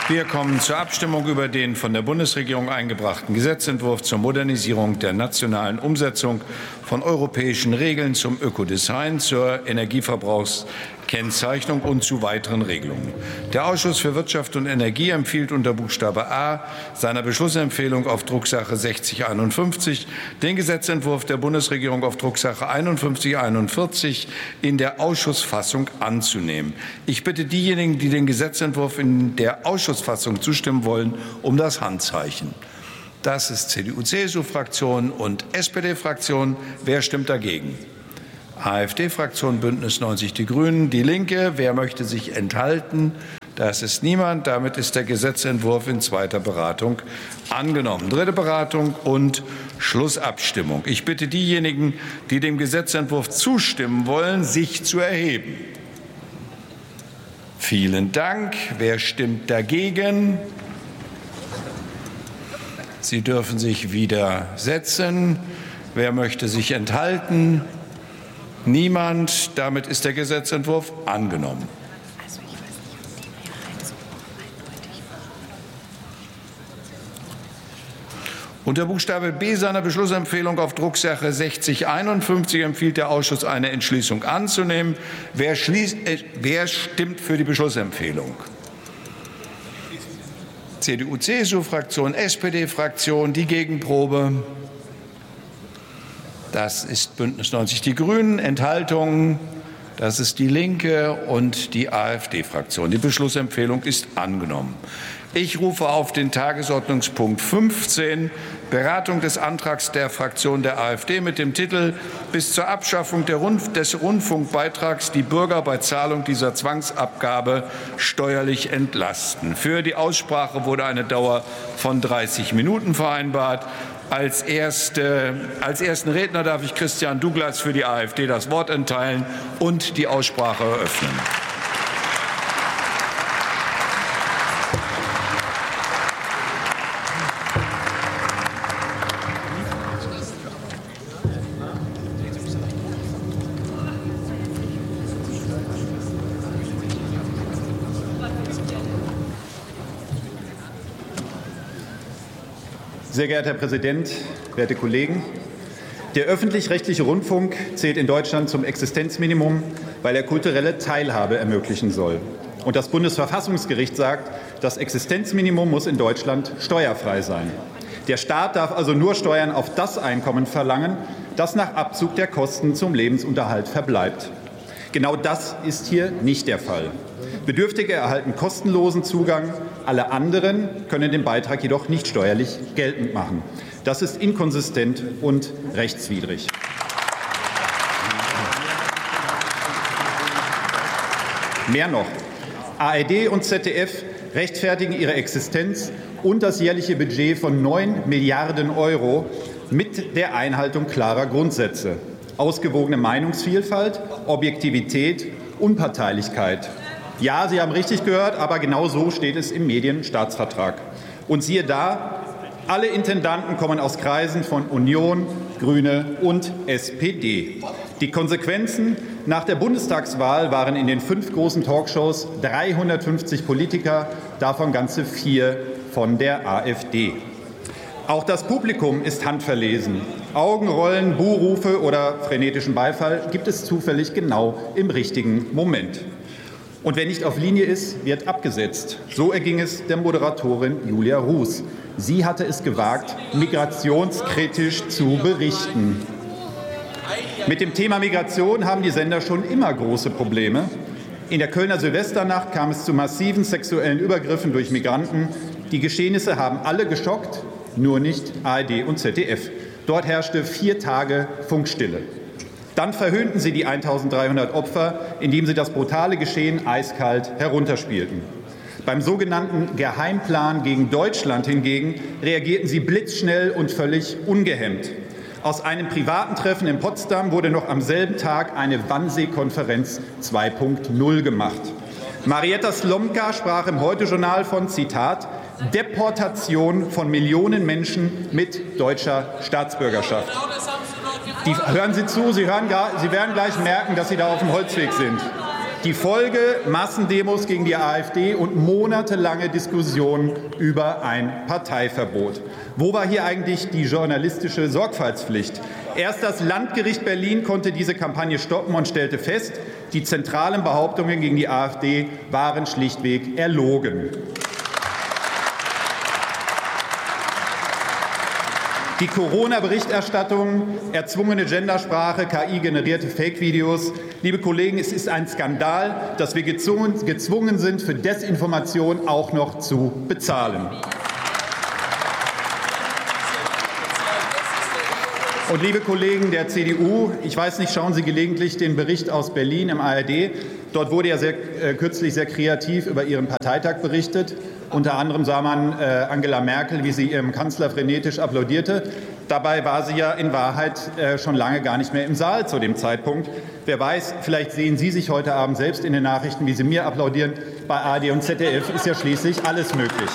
Wir kommen zur Abstimmung über den von der Bundesregierung eingebrachten Gesetzentwurf zur Modernisierung der nationalen Umsetzung von europäischen Regeln zum Ökodesign, zur Energieverbrauchskennzeichnung und zu weiteren Regelungen. Der Ausschuss für Wirtschaft und Energie empfiehlt unter Buchstabe A seiner Beschlussempfehlung auf Drucksache 6051 den Gesetzentwurf der Bundesregierung auf Drucksache 5141 in der Ausschussfassung anzunehmen. Ich bitte diejenigen, die den Gesetzentwurf in der Ausschussfassung zustimmen wollen, um das Handzeichen. Das ist CDU-CSU-Fraktion und SPD-Fraktion. Wer stimmt dagegen? AfD-Fraktion, Bündnis 90 Die Grünen, Die Linke. Wer möchte sich enthalten? Das ist niemand. Damit ist der Gesetzentwurf in zweiter Beratung angenommen. Dritte Beratung und Schlussabstimmung. Ich bitte diejenigen, die dem Gesetzentwurf zustimmen wollen, sich zu erheben. Vielen Dank. Wer stimmt dagegen? Sie dürfen sich wieder setzen. Wer möchte sich enthalten? Niemand. Damit ist der Gesetzentwurf angenommen. Unter Buchstabe B seiner Beschlussempfehlung auf Drucksache 6051 empfiehlt der Ausschuss, eine Entschließung anzunehmen. Wer stimmt für die Beschlussempfehlung? CDU-CSU-Fraktion, SPD-Fraktion, die Gegenprobe. Das ist Bündnis 90 Die Grünen. Enthaltungen. Das ist die Linke und die AfD-Fraktion. Die Beschlussempfehlung ist angenommen. Ich rufe auf den Tagesordnungspunkt 15, Beratung des Antrags der Fraktion der AfD mit dem Titel Bis zur Abschaffung des Rundfunkbeitrags die Bürger bei Zahlung dieser Zwangsabgabe steuerlich entlasten. Für die Aussprache wurde eine Dauer von 30 Minuten vereinbart. Als ersten Redner darf ich Christian Douglas für die AfD das Wort erteilen und die Aussprache eröffnen. Sehr geehrter Herr Präsident, werte Kollegen! Der öffentlich-rechtliche Rundfunk zählt in Deutschland zum Existenzminimum, weil er kulturelle Teilhabe ermöglichen soll. Und das Bundesverfassungsgericht sagt, das Existenzminimum muss in Deutschland steuerfrei sein. Der Staat darf also nur Steuern auf das Einkommen verlangen, das nach Abzug der Kosten zum Lebensunterhalt verbleibt. Genau das ist hier nicht der Fall. Bedürftige erhalten kostenlosen Zugang, alle anderen können den Beitrag jedoch nicht steuerlich geltend machen. Das ist inkonsistent und rechtswidrig. Mehr noch, ARD und ZDF rechtfertigen ihre Existenz und das jährliche Budget von 9 Milliarden € mit der Einhaltung klarer Grundsätze. Ausgewogene Meinungsvielfalt, Objektivität, Unparteilichkeit. Ja, Sie haben richtig gehört, aber genau so steht es im Medienstaatsvertrag. Und siehe da, alle Intendanten kommen aus Kreisen von Union, Grüne und SPD. Die Konsequenzen nach der Bundestagswahl waren in den 5 großen Talkshows 350 Politiker, davon ganze 4 von der AfD. Auch das Publikum ist handverlesen. Augenrollen, Buhrufe oder frenetischen Beifall gibt es zufällig genau im richtigen Moment. Und wer nicht auf Linie ist, wird abgesetzt. So erging es der Moderatorin Julia Ruß. Sie hatte es gewagt, migrationskritisch zu berichten. Mit dem Thema Migration haben die Sender schon immer große Probleme. In der Kölner Silvesternacht kam es zu massiven sexuellen Übergriffen durch Migranten. Die Geschehnisse haben alle geschockt, nur nicht ARD und ZDF. Dort herrschte 4 Tage Funkstille. Dann verhöhnten sie die 1300 Opfer, indem sie das brutale Geschehen eiskalt herunterspielten. Beim sogenannten Geheimplan gegen Deutschland hingegen reagierten sie blitzschnell und völlig ungehemmt. Aus einem privaten Treffen in Potsdam wurde noch am selben Tag eine Wannsee-Konferenz 2.0 gemacht. Marietta Slomka sprach im Heute-Journal von, Zitat, Deportation von Millionen Menschen mit deutscher Staatsbürgerschaft. Hören Sie zu, Sie werden gleich merken, dass Sie da auf dem Holzweg sind. Die Folge: Massendemos gegen die AfD und monatelange Diskussionen über ein Parteiverbot. Wo war hier eigentlich die journalistische Sorgfaltspflicht? Erst das Landgericht Berlin konnte diese Kampagne stoppen und stellte fest, die zentralen Behauptungen gegen die AfD waren schlichtweg erlogen. Die Corona-Berichterstattung, erzwungene Gendersprache, KI-generierte Fake-Videos. Liebe Kollegen, es ist ein Skandal, dass wir gezwungen sind, für Desinformation auch noch zu bezahlen. Und liebe Kollegen der CDU, ich weiß nicht, schauen Sie gelegentlich den Bericht aus Berlin im ARD. Dort wurde ja kürzlich sehr kreativ über Ihren Parteitag berichtet. Unter anderem sah man Angela Merkel, wie sie ihrem Kanzler frenetisch applaudierte. Dabei war sie ja in Wahrheit schon lange gar nicht mehr im Saal zu dem Zeitpunkt. Wer weiß, vielleicht sehen Sie sich heute Abend selbst in den Nachrichten, wie Sie mir applaudieren. Bei ARD und ZDF ist ja schließlich alles möglich.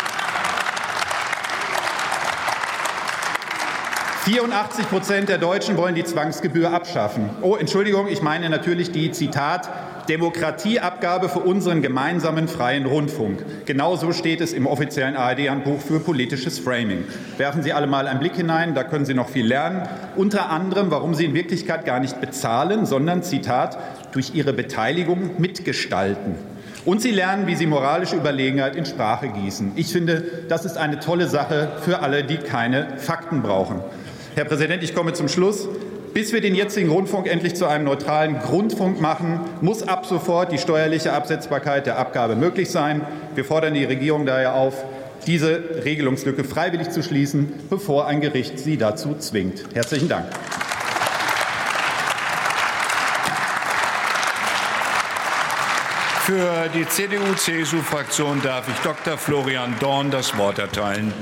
84% der Deutschen wollen die Zwangsgebühr abschaffen. Oh, Entschuldigung, ich meine natürlich die, Zitat, Demokratieabgabe für unseren gemeinsamen freien Rundfunk. Genauso steht es im offiziellen ARD-Handbuch für politisches Framing. Werfen Sie alle mal einen Blick hinein, da können Sie noch viel lernen. Unter anderem, warum Sie in Wirklichkeit gar nicht bezahlen, sondern, Zitat, durch Ihre Beteiligung mitgestalten. Und Sie lernen, wie Sie moralische Überlegenheit in Sprache gießen. Ich finde, das ist eine tolle Sache für alle, die keine Fakten brauchen. Herr Präsident, ich komme zum Schluss. Bis wir den jetzigen Rundfunk endlich zu einem neutralen Grundfunk machen, muss ab sofort die steuerliche Absetzbarkeit der Abgabe möglich sein. Wir fordern die Regierung daher auf, diese Regelungslücke freiwillig zu schließen, bevor ein Gericht sie dazu zwingt. Herzlichen Dank. Für die CDU-CSU-Fraktion darf ich Dr. Florian Dorn das Wort erteilen.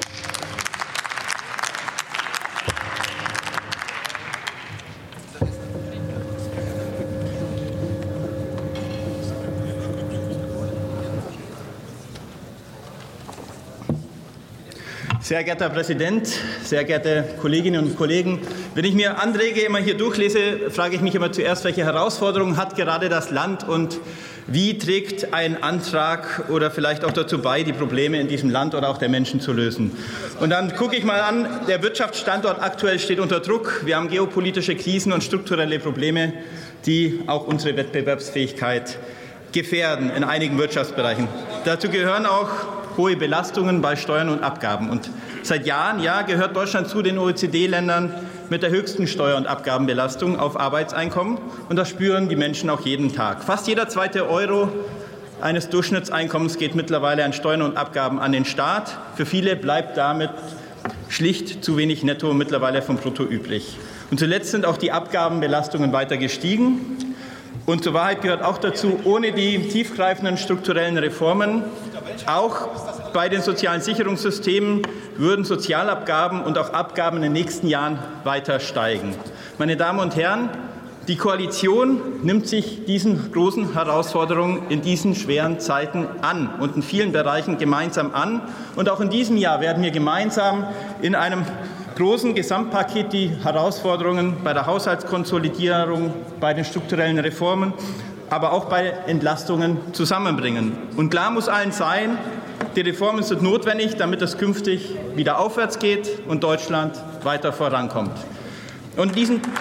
Sehr geehrter Herr Präsident, sehr geehrte Kolleginnen und Kollegen! Wenn ich mir Anträge immer hier durchlese, frage ich mich immer zuerst, welche Herausforderungen hat gerade das Land und wie trägt ein Antrag oder vielleicht auch dazu bei, die Probleme in diesem Land oder auch der Menschen zu lösen. Und dann gucke ich mal an, der Wirtschaftsstandort aktuell steht unter Druck. Wir haben geopolitische Krisen und strukturelle Probleme, die auch unsere Wettbewerbsfähigkeit gefährden in einigen Wirtschaftsbereichen. Dazu gehören auch hohe Belastungen bei Steuern und Abgaben. Und seit Jahren gehört Deutschland zu den OECD-Ländern mit der höchsten Steuer- und Abgabenbelastung auf Arbeitseinkommen. Und das spüren die Menschen auch jeden Tag. Fast jeder zweite Euro eines Durchschnittseinkommens geht mittlerweile an Steuern und Abgaben an den Staat. Für viele bleibt damit schlicht zu wenig Netto mittlerweile vom Brutto übrig. Und zuletzt sind auch die Abgabenbelastungen weiter gestiegen. Und zur Wahrheit gehört auch dazu, ohne die tiefgreifenden strukturellen Reformen, auch bei den sozialen Sicherungssystemen, würden Sozialabgaben und auch Abgaben in den nächsten Jahren weiter steigen. Meine Damen und Herren, die Koalition nimmt sich diesen großen Herausforderungen in diesen schweren Zeiten an und in vielen Bereichen gemeinsam an. Und auch in diesem Jahr werden wir gemeinsam in einem großen Gesamtpaket die Herausforderungen bei der Haushaltskonsolidierung, bei den strukturellen Reformen, aber auch bei Entlastungen zusammenbringen. Und klar muss allen sein, die Reformen sind notwendig, damit es künftig wieder aufwärts geht und Deutschland weiter vorankommt. Und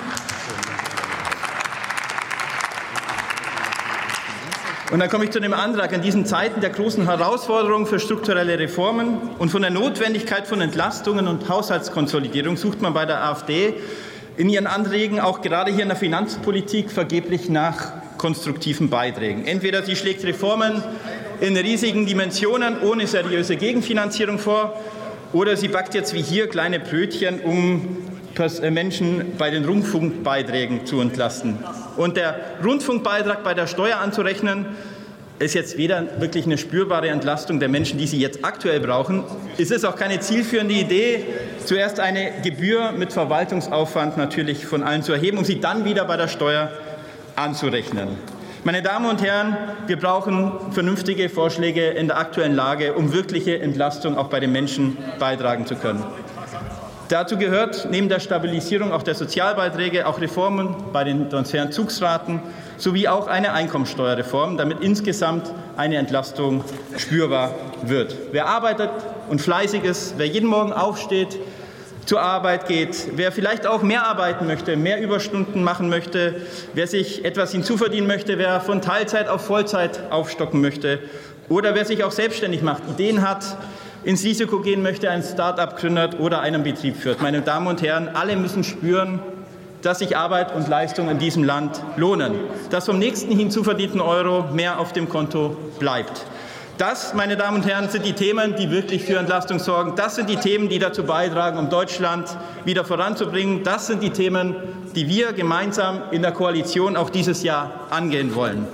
dann komme ich zu dem Antrag. In diesen Zeiten der großen Herausforderungen für strukturelle Reformen und von der Notwendigkeit von Entlastungen und Haushaltskonsolidierung sucht man bei der AfD in ihren Anträgen auch gerade hier in der Finanzpolitik vergeblich nach konstruktiven Beiträgen. Entweder sie schlägt Reformen in riesigen Dimensionen ohne seriöse Gegenfinanzierung vor, oder sie backt jetzt wie hier kleine Brötchen, um Menschen bei den Rundfunkbeiträgen zu entlasten. Und der Rundfunkbeitrag bei der Steuer anzurechnen, ist jetzt weder wirklich eine spürbare Entlastung der Menschen, die sie jetzt aktuell brauchen. Es ist auch keine zielführende Idee, zuerst eine Gebühr mit Verwaltungsaufwand natürlich von allen zu erheben, um sie dann wieder bei der Steuer anzurechnen. Meine Damen und Herren, wir brauchen vernünftige Vorschläge in der aktuellen Lage, um wirkliche Entlastung auch bei den Menschen beitragen zu können. Dazu gehört neben der Stabilisierung auch der Sozialbeiträge auch Reformen bei den Transferentzugsraten sowie auch eine Einkommensteuerreform, damit insgesamt eine Entlastung spürbar wird. Wer arbeitet und fleißig ist, wer jeden Morgen aufsteht, zur Arbeit geht, wer vielleicht auch mehr arbeiten möchte, mehr Überstunden machen möchte, wer sich etwas hinzuverdienen möchte, wer von Teilzeit auf Vollzeit aufstocken möchte oder wer sich auch selbstständig macht, Ideen hat, ins Risiko gehen möchte, ein Start-up gründet oder einen Betrieb führt. Meine Damen und Herren, alle müssen spüren, dass sich Arbeit und Leistung in diesem Land lohnen, dass vom nächsten hinzuverdienten Euro mehr auf dem Konto bleibt. Das, meine Damen und Herren, sind die Themen, die wirklich für Entlastung sorgen. Das sind die Themen, die dazu beitragen, um Deutschland wieder voranzubringen. Das sind die Themen, die wir gemeinsam in der Koalition auch dieses Jahr angehen wollen.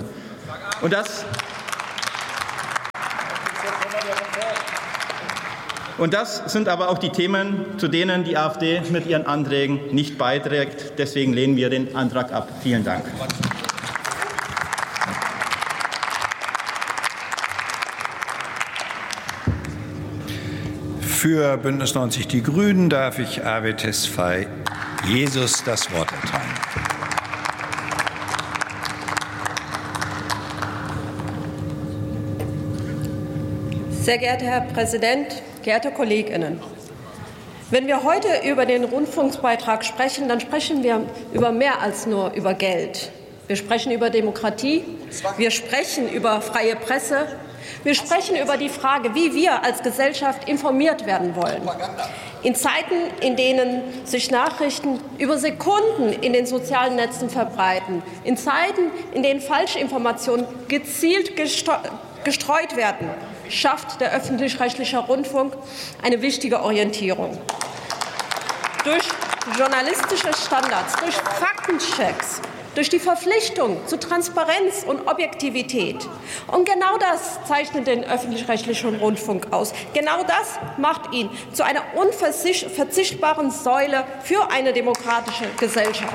Und das sind aber auch die Themen, zu denen die AfD mit ihren Anträgen nicht beiträgt. Deswegen lehnen wir den Antrag ab. Vielen Dank. Für Bündnis 90 Die Grünen darf ich Arvid Tesfaye Jesus das Wort erteilen. Sehr geehrter Herr Präsident, geehrte KollegInnen! Wenn wir heute über den Rundfunkbeitrag sprechen, dann sprechen wir über mehr als nur über Geld. Wir sprechen über Demokratie, wir sprechen über freie Presse, wir sprechen über die Frage, wie wir als Gesellschaft informiert werden wollen. In Zeiten, in denen sich Nachrichten über Sekunden in den sozialen Netzen verbreiten, in Zeiten, in denen Falschinformationen gezielt gestreut werden, schafft der öffentlich-rechtliche Rundfunk eine wichtige Orientierung. Durch journalistische Standards, durch Faktenchecks, durch die Verpflichtung zu Transparenz und Objektivität. Und genau das zeichnet den öffentlich-rechtlichen Rundfunk aus. Genau das macht ihn zu einer unverzichtbaren Säule für eine demokratische Gesellschaft.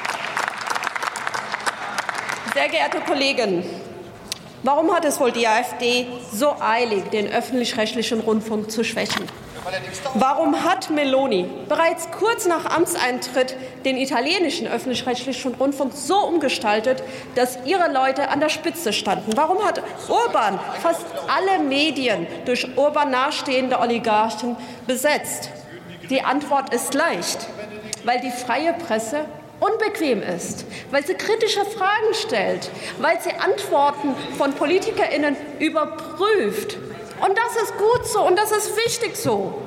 Sehr geehrte Kolleginnen, warum hat es wohl die AfD so eilig, den öffentlich-rechtlichen Rundfunk zu schwächen? Warum hat Meloni bereits kurz nach Amtseintritt den italienischen öffentlich-rechtlichen Rundfunk so umgestaltet, dass ihre Leute an der Spitze standen? Warum hat Orban fast alle Medien durch Orban nahestehende Oligarchen besetzt? Die Antwort ist leicht, weil die freie Presse unbequem ist, weil sie kritische Fragen stellt, weil sie Antworten von PolitikerInnen überprüft. Und das ist gut so und das ist wichtig so.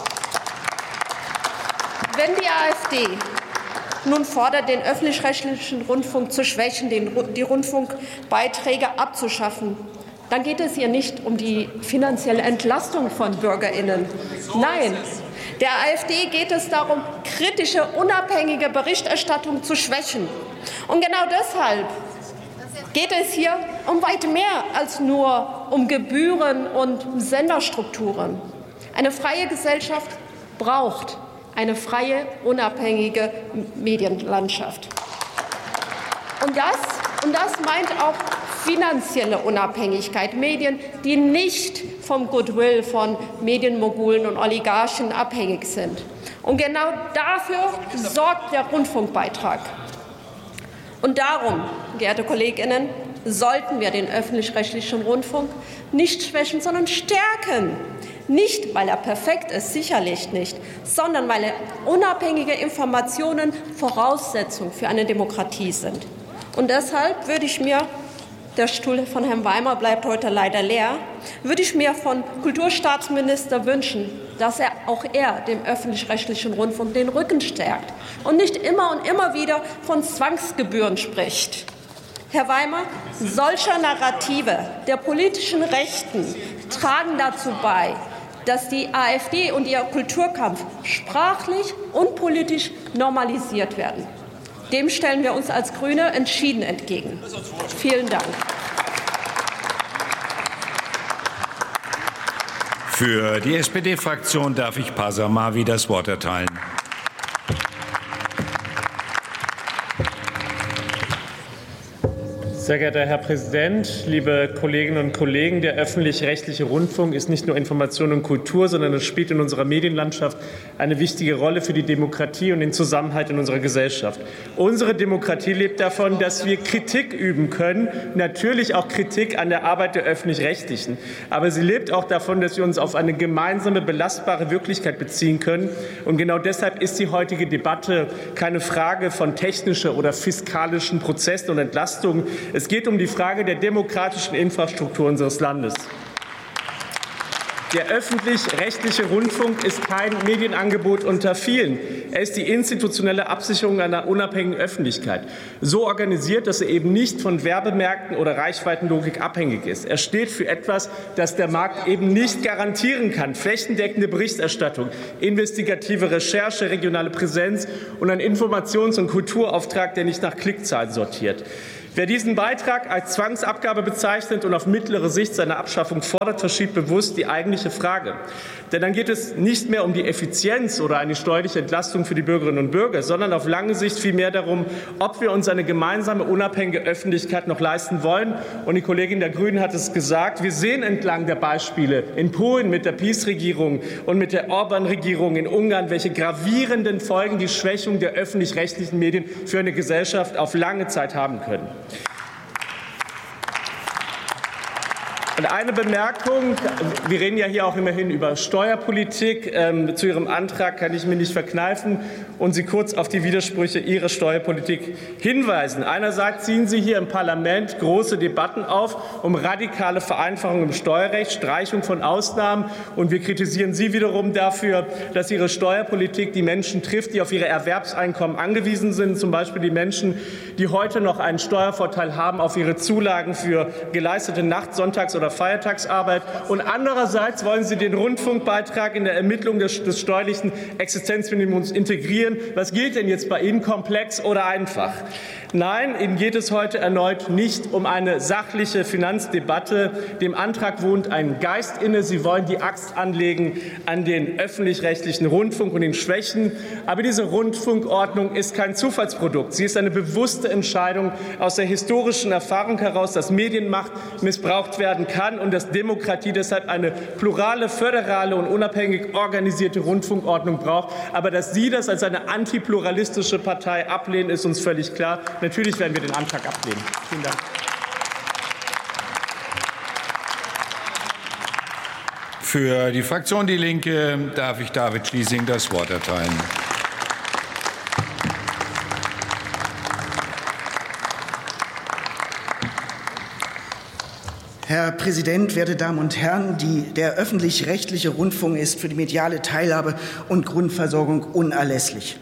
Wenn die AfD nun fordert, den öffentlich-rechtlichen Rundfunk zu schwächen, die Rundfunkbeiträge abzuschaffen, dann geht es hier nicht um die finanzielle Entlastung von BürgerInnen. Nein, der AfD geht es darum, kritische, unabhängige Berichterstattung zu schwächen. Und genau deshalb geht es hier um weit mehr als nur um Gebühren und Senderstrukturen. Eine freie Gesellschaft braucht eine freie, unabhängige Medienlandschaft. Und das meint auch finanzielle Unabhängigkeit. Medien, die nicht vom Goodwill von Medienmogulen und Oligarchen abhängig sind. Und genau dafür sorgt der Rundfunkbeitrag. Und darum, geehrte KollegInnen, sollten wir den öffentlich-rechtlichen Rundfunk nicht schwächen, sondern stärken. Nicht, weil er perfekt ist, sicherlich nicht, sondern weil unabhängige Informationen Voraussetzung für eine Demokratie sind. Und deshalb würde ich mir, der Stuhl von Herrn Weimer bleibt heute leider leer, würde ich mir von Kulturstaatsminister wünschen, dass auch er dem öffentlich-rechtlichen Rundfunk den Rücken stärkt und nicht immer und immer wieder von Zwangsgebühren spricht. Herr Weimer, solche Narrative der politischen Rechten tragen dazu bei, dass die AfD und ihr Kulturkampf sprachlich und politisch normalisiert werden. Dem stellen wir uns als Grüne entschieden entgegen. Vielen Dank. Für die SPD-Fraktion darf ich Pasa Mavi das Wort erteilen. Sehr geehrter Herr Präsident, liebe Kolleginnen und Kollegen! Der öffentlich-rechtliche Rundfunk ist nicht nur Information und Kultur, sondern es spielt in unserer Medienlandschaft eine wichtige Rolle für die Demokratie und den Zusammenhalt in unserer Gesellschaft. Unsere Demokratie lebt davon, dass wir Kritik üben können, natürlich auch Kritik an der Arbeit der Öffentlich-Rechtlichen. Aber sie lebt auch davon, dass wir uns auf eine gemeinsame, belastbare Wirklichkeit beziehen können. Und genau deshalb ist die heutige Debatte keine Frage von technischen oder fiskalischen Prozessen und Entlastungen. Es geht um die Frage der demokratischen Infrastruktur unseres Landes. Der öffentlich-rechtliche Rundfunk ist kein Medienangebot unter vielen. Er ist die institutionelle Absicherung einer unabhängigen Öffentlichkeit. So organisiert, dass er eben nicht von Werbemärkten oder Reichweitenlogik abhängig ist. Er steht für etwas, das der Markt eben nicht garantieren kann. Flächendeckende Berichterstattung, investigative Recherche, regionale Präsenz und ein Informations- und Kulturauftrag, der nicht nach Klickzahlen sortiert. Wer diesen Beitrag als Zwangsabgabe bezeichnet und auf mittlere Sicht seine Abschaffung fordert, verschiebt bewusst die eigentliche Frage. Denn dann geht es nicht mehr um die Effizienz oder eine steuerliche Entlastung für die Bürgerinnen und Bürger, sondern auf lange Sicht vielmehr darum, ob wir uns eine gemeinsame, unabhängige Öffentlichkeit noch leisten wollen. Und die Kollegin der Grünen hat es gesagt, wir sehen entlang der Beispiele in Polen mit der PiS-Regierung und mit der Orban-Regierung in Ungarn, welche gravierenden Folgen die Schwächung der öffentlich-rechtlichen Medien für eine Gesellschaft auf lange Zeit haben können. Und eine Bemerkung, wir reden ja hier auch immerhin über Steuerpolitik. Zu Ihrem Antrag kann ich mir nicht verkneifen und Sie kurz auf die Widersprüche Ihrer Steuerpolitik hinweisen. Einerseits ziehen Sie hier im Parlament große Debatten auf um radikale Vereinfachung im Steuerrecht, Streichung von Ausnahmen. Und wir kritisieren Sie wiederum dafür, dass Ihre Steuerpolitik die Menschen trifft, die auf ihre Erwerbseinkommen angewiesen sind, zum Beispiel die Menschen, die heute noch einen Steuervorteil haben auf ihre Zulagen für geleistete Nacht-, Sonntags- oder Feiertagsarbeit. Und andererseits wollen Sie den Rundfunkbeitrag in der Ermittlung des steuerlichen Existenzminimums integrieren. Was gilt denn jetzt bei Ihnen, komplex oder einfach? Nein, Ihnen geht es heute erneut nicht um eine sachliche Finanzdebatte. Dem Antrag wohnt ein Geist inne. Sie wollen die Axt anlegen an den öffentlich-rechtlichen Rundfunk und den Schwächen. Aber diese Rundfunkordnung ist kein Zufallsprodukt. Sie ist eine bewusste Entscheidung aus der historischen Erfahrung heraus, dass Medienmacht missbraucht werden kann und dass Demokratie deshalb eine plurale, föderale und unabhängig organisierte Rundfunkordnung braucht. Aber dass Sie das als eine antipluralistische Partei ablehnen, ist uns völlig klar. Natürlich werden wir den Antrag ablehnen. Vielen Dank. Für die Fraktion Die Linke darf ich David Schliessing das Wort erteilen. Herr Präsident, werte Damen und Herren! Der öffentlich-rechtliche Rundfunk ist für die mediale Teilhabe und Grundversorgung unerlässlich.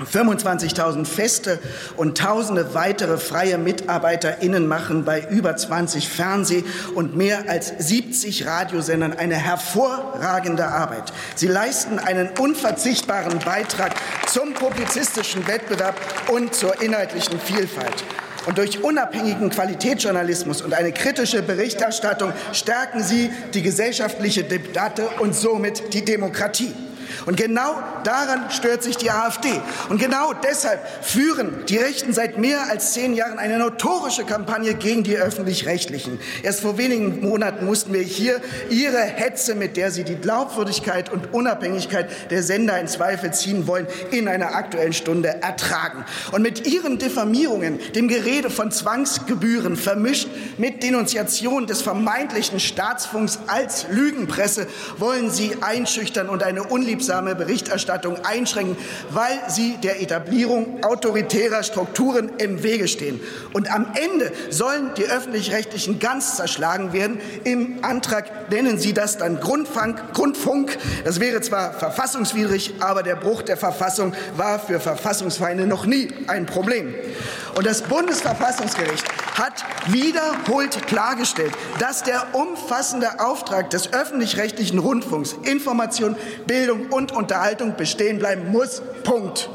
25.000 feste und Tausende weitere freie MitarbeiterInnen machen bei über 20 Fernseh- und mehr als 70 Radiosendern eine hervorragende Arbeit. Sie leisten einen unverzichtbaren Beitrag zum publizistischen Wettbewerb und zur inhaltlichen Vielfalt. Und durch unabhängigen Qualitätsjournalismus und eine kritische Berichterstattung stärken sie die gesellschaftliche Debatte und somit die Demokratie. Und genau daran stört sich die AfD. Und genau deshalb führen die Rechten seit mehr als 10 Jahren eine notorische Kampagne gegen die Öffentlich-Rechtlichen. Erst vor wenigen Monaten mussten wir hier ihre Hetze, mit der sie die Glaubwürdigkeit und Unabhängigkeit der Sender in Zweifel ziehen wollen, in einer Aktuellen Stunde ertragen. Und mit ihren Diffamierungen, dem Gerede von Zwangsgebühren, vermischt mit Denunziation des vermeintlichen Staatsfunks als Lügenpresse, wollen sie einschüchtern und eine unliebsame Berichterstattung einschränken, weil sie der Etablierung autoritärer Strukturen im Wege stehen. Und am Ende sollen die Öffentlich-Rechtlichen ganz zerschlagen werden. Im Antrag nennen sie das dann Grundfunk. Das wäre zwar verfassungswidrig, aber der Bruch der Verfassung war für Verfassungsfeinde noch nie ein Problem. Und das Bundesverfassungsgericht hat wiederholt klargestellt, dass der umfassende Auftrag des öffentlich-rechtlichen Rundfunks Information, Bildung und Unterhaltung bestehen bleiben muss. Punkt.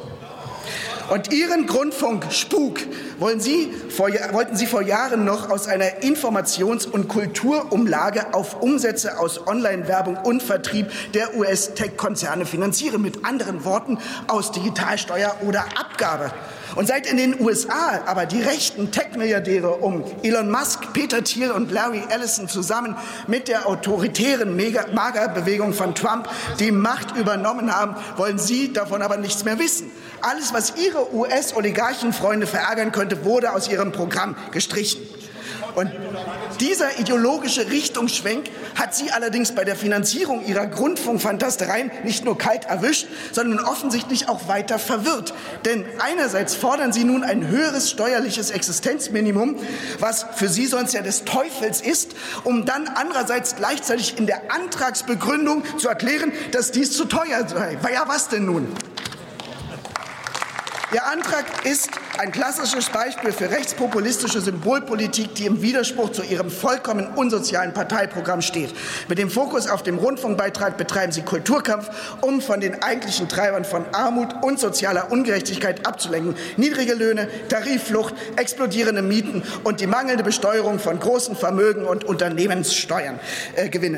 Und Ihren Grundfunk-Spuk wollten Sie vor Jahren noch aus einer Informations- und Kulturumlage auf Umsätze aus Online-Werbung und Vertrieb der US-Tech-Konzerne finanzieren. Mit anderen Worten aus Digitalsteuer oder Abgabe. Und seit in den USA aber die rechten Tech-Milliardäre um Elon Musk, Peter Thiel und Larry Ellison zusammen mit der autoritären MAGA-Bewegung von Trump die Macht übernommen haben, wollen Sie davon aber nichts mehr wissen. Alles, was Ihre US-Oligarchenfreunde verärgern könnte, wurde aus Ihrem Programm gestrichen. Und dieser ideologische Richtungsschwenk hat Sie allerdings bei der Finanzierung Ihrer Grundfunkfantastereien nicht nur kalt erwischt, sondern offensichtlich auch weiter verwirrt. Denn einerseits fordern Sie nun ein höheres steuerliches Existenzminimum, was für Sie sonst ja des Teufels ist, um dann andererseits gleichzeitig in der Antragsbegründung zu erklären, dass dies zu teuer sei. Ja, was denn nun? Ihr Antrag ist ein klassisches Beispiel für rechtspopulistische Symbolpolitik, die im Widerspruch zu Ihrem vollkommen unsozialen Parteiprogramm steht. Mit dem Fokus auf dem Rundfunkbeitrag betreiben Sie Kulturkampf, um von den eigentlichen Treibern von Armut und sozialer Ungerechtigkeit abzulenken. Niedrige Löhne, Tarifflucht, explodierende Mieten und die mangelnde Besteuerung von großen Vermögen und Unternehmenssteuern, Gewinne.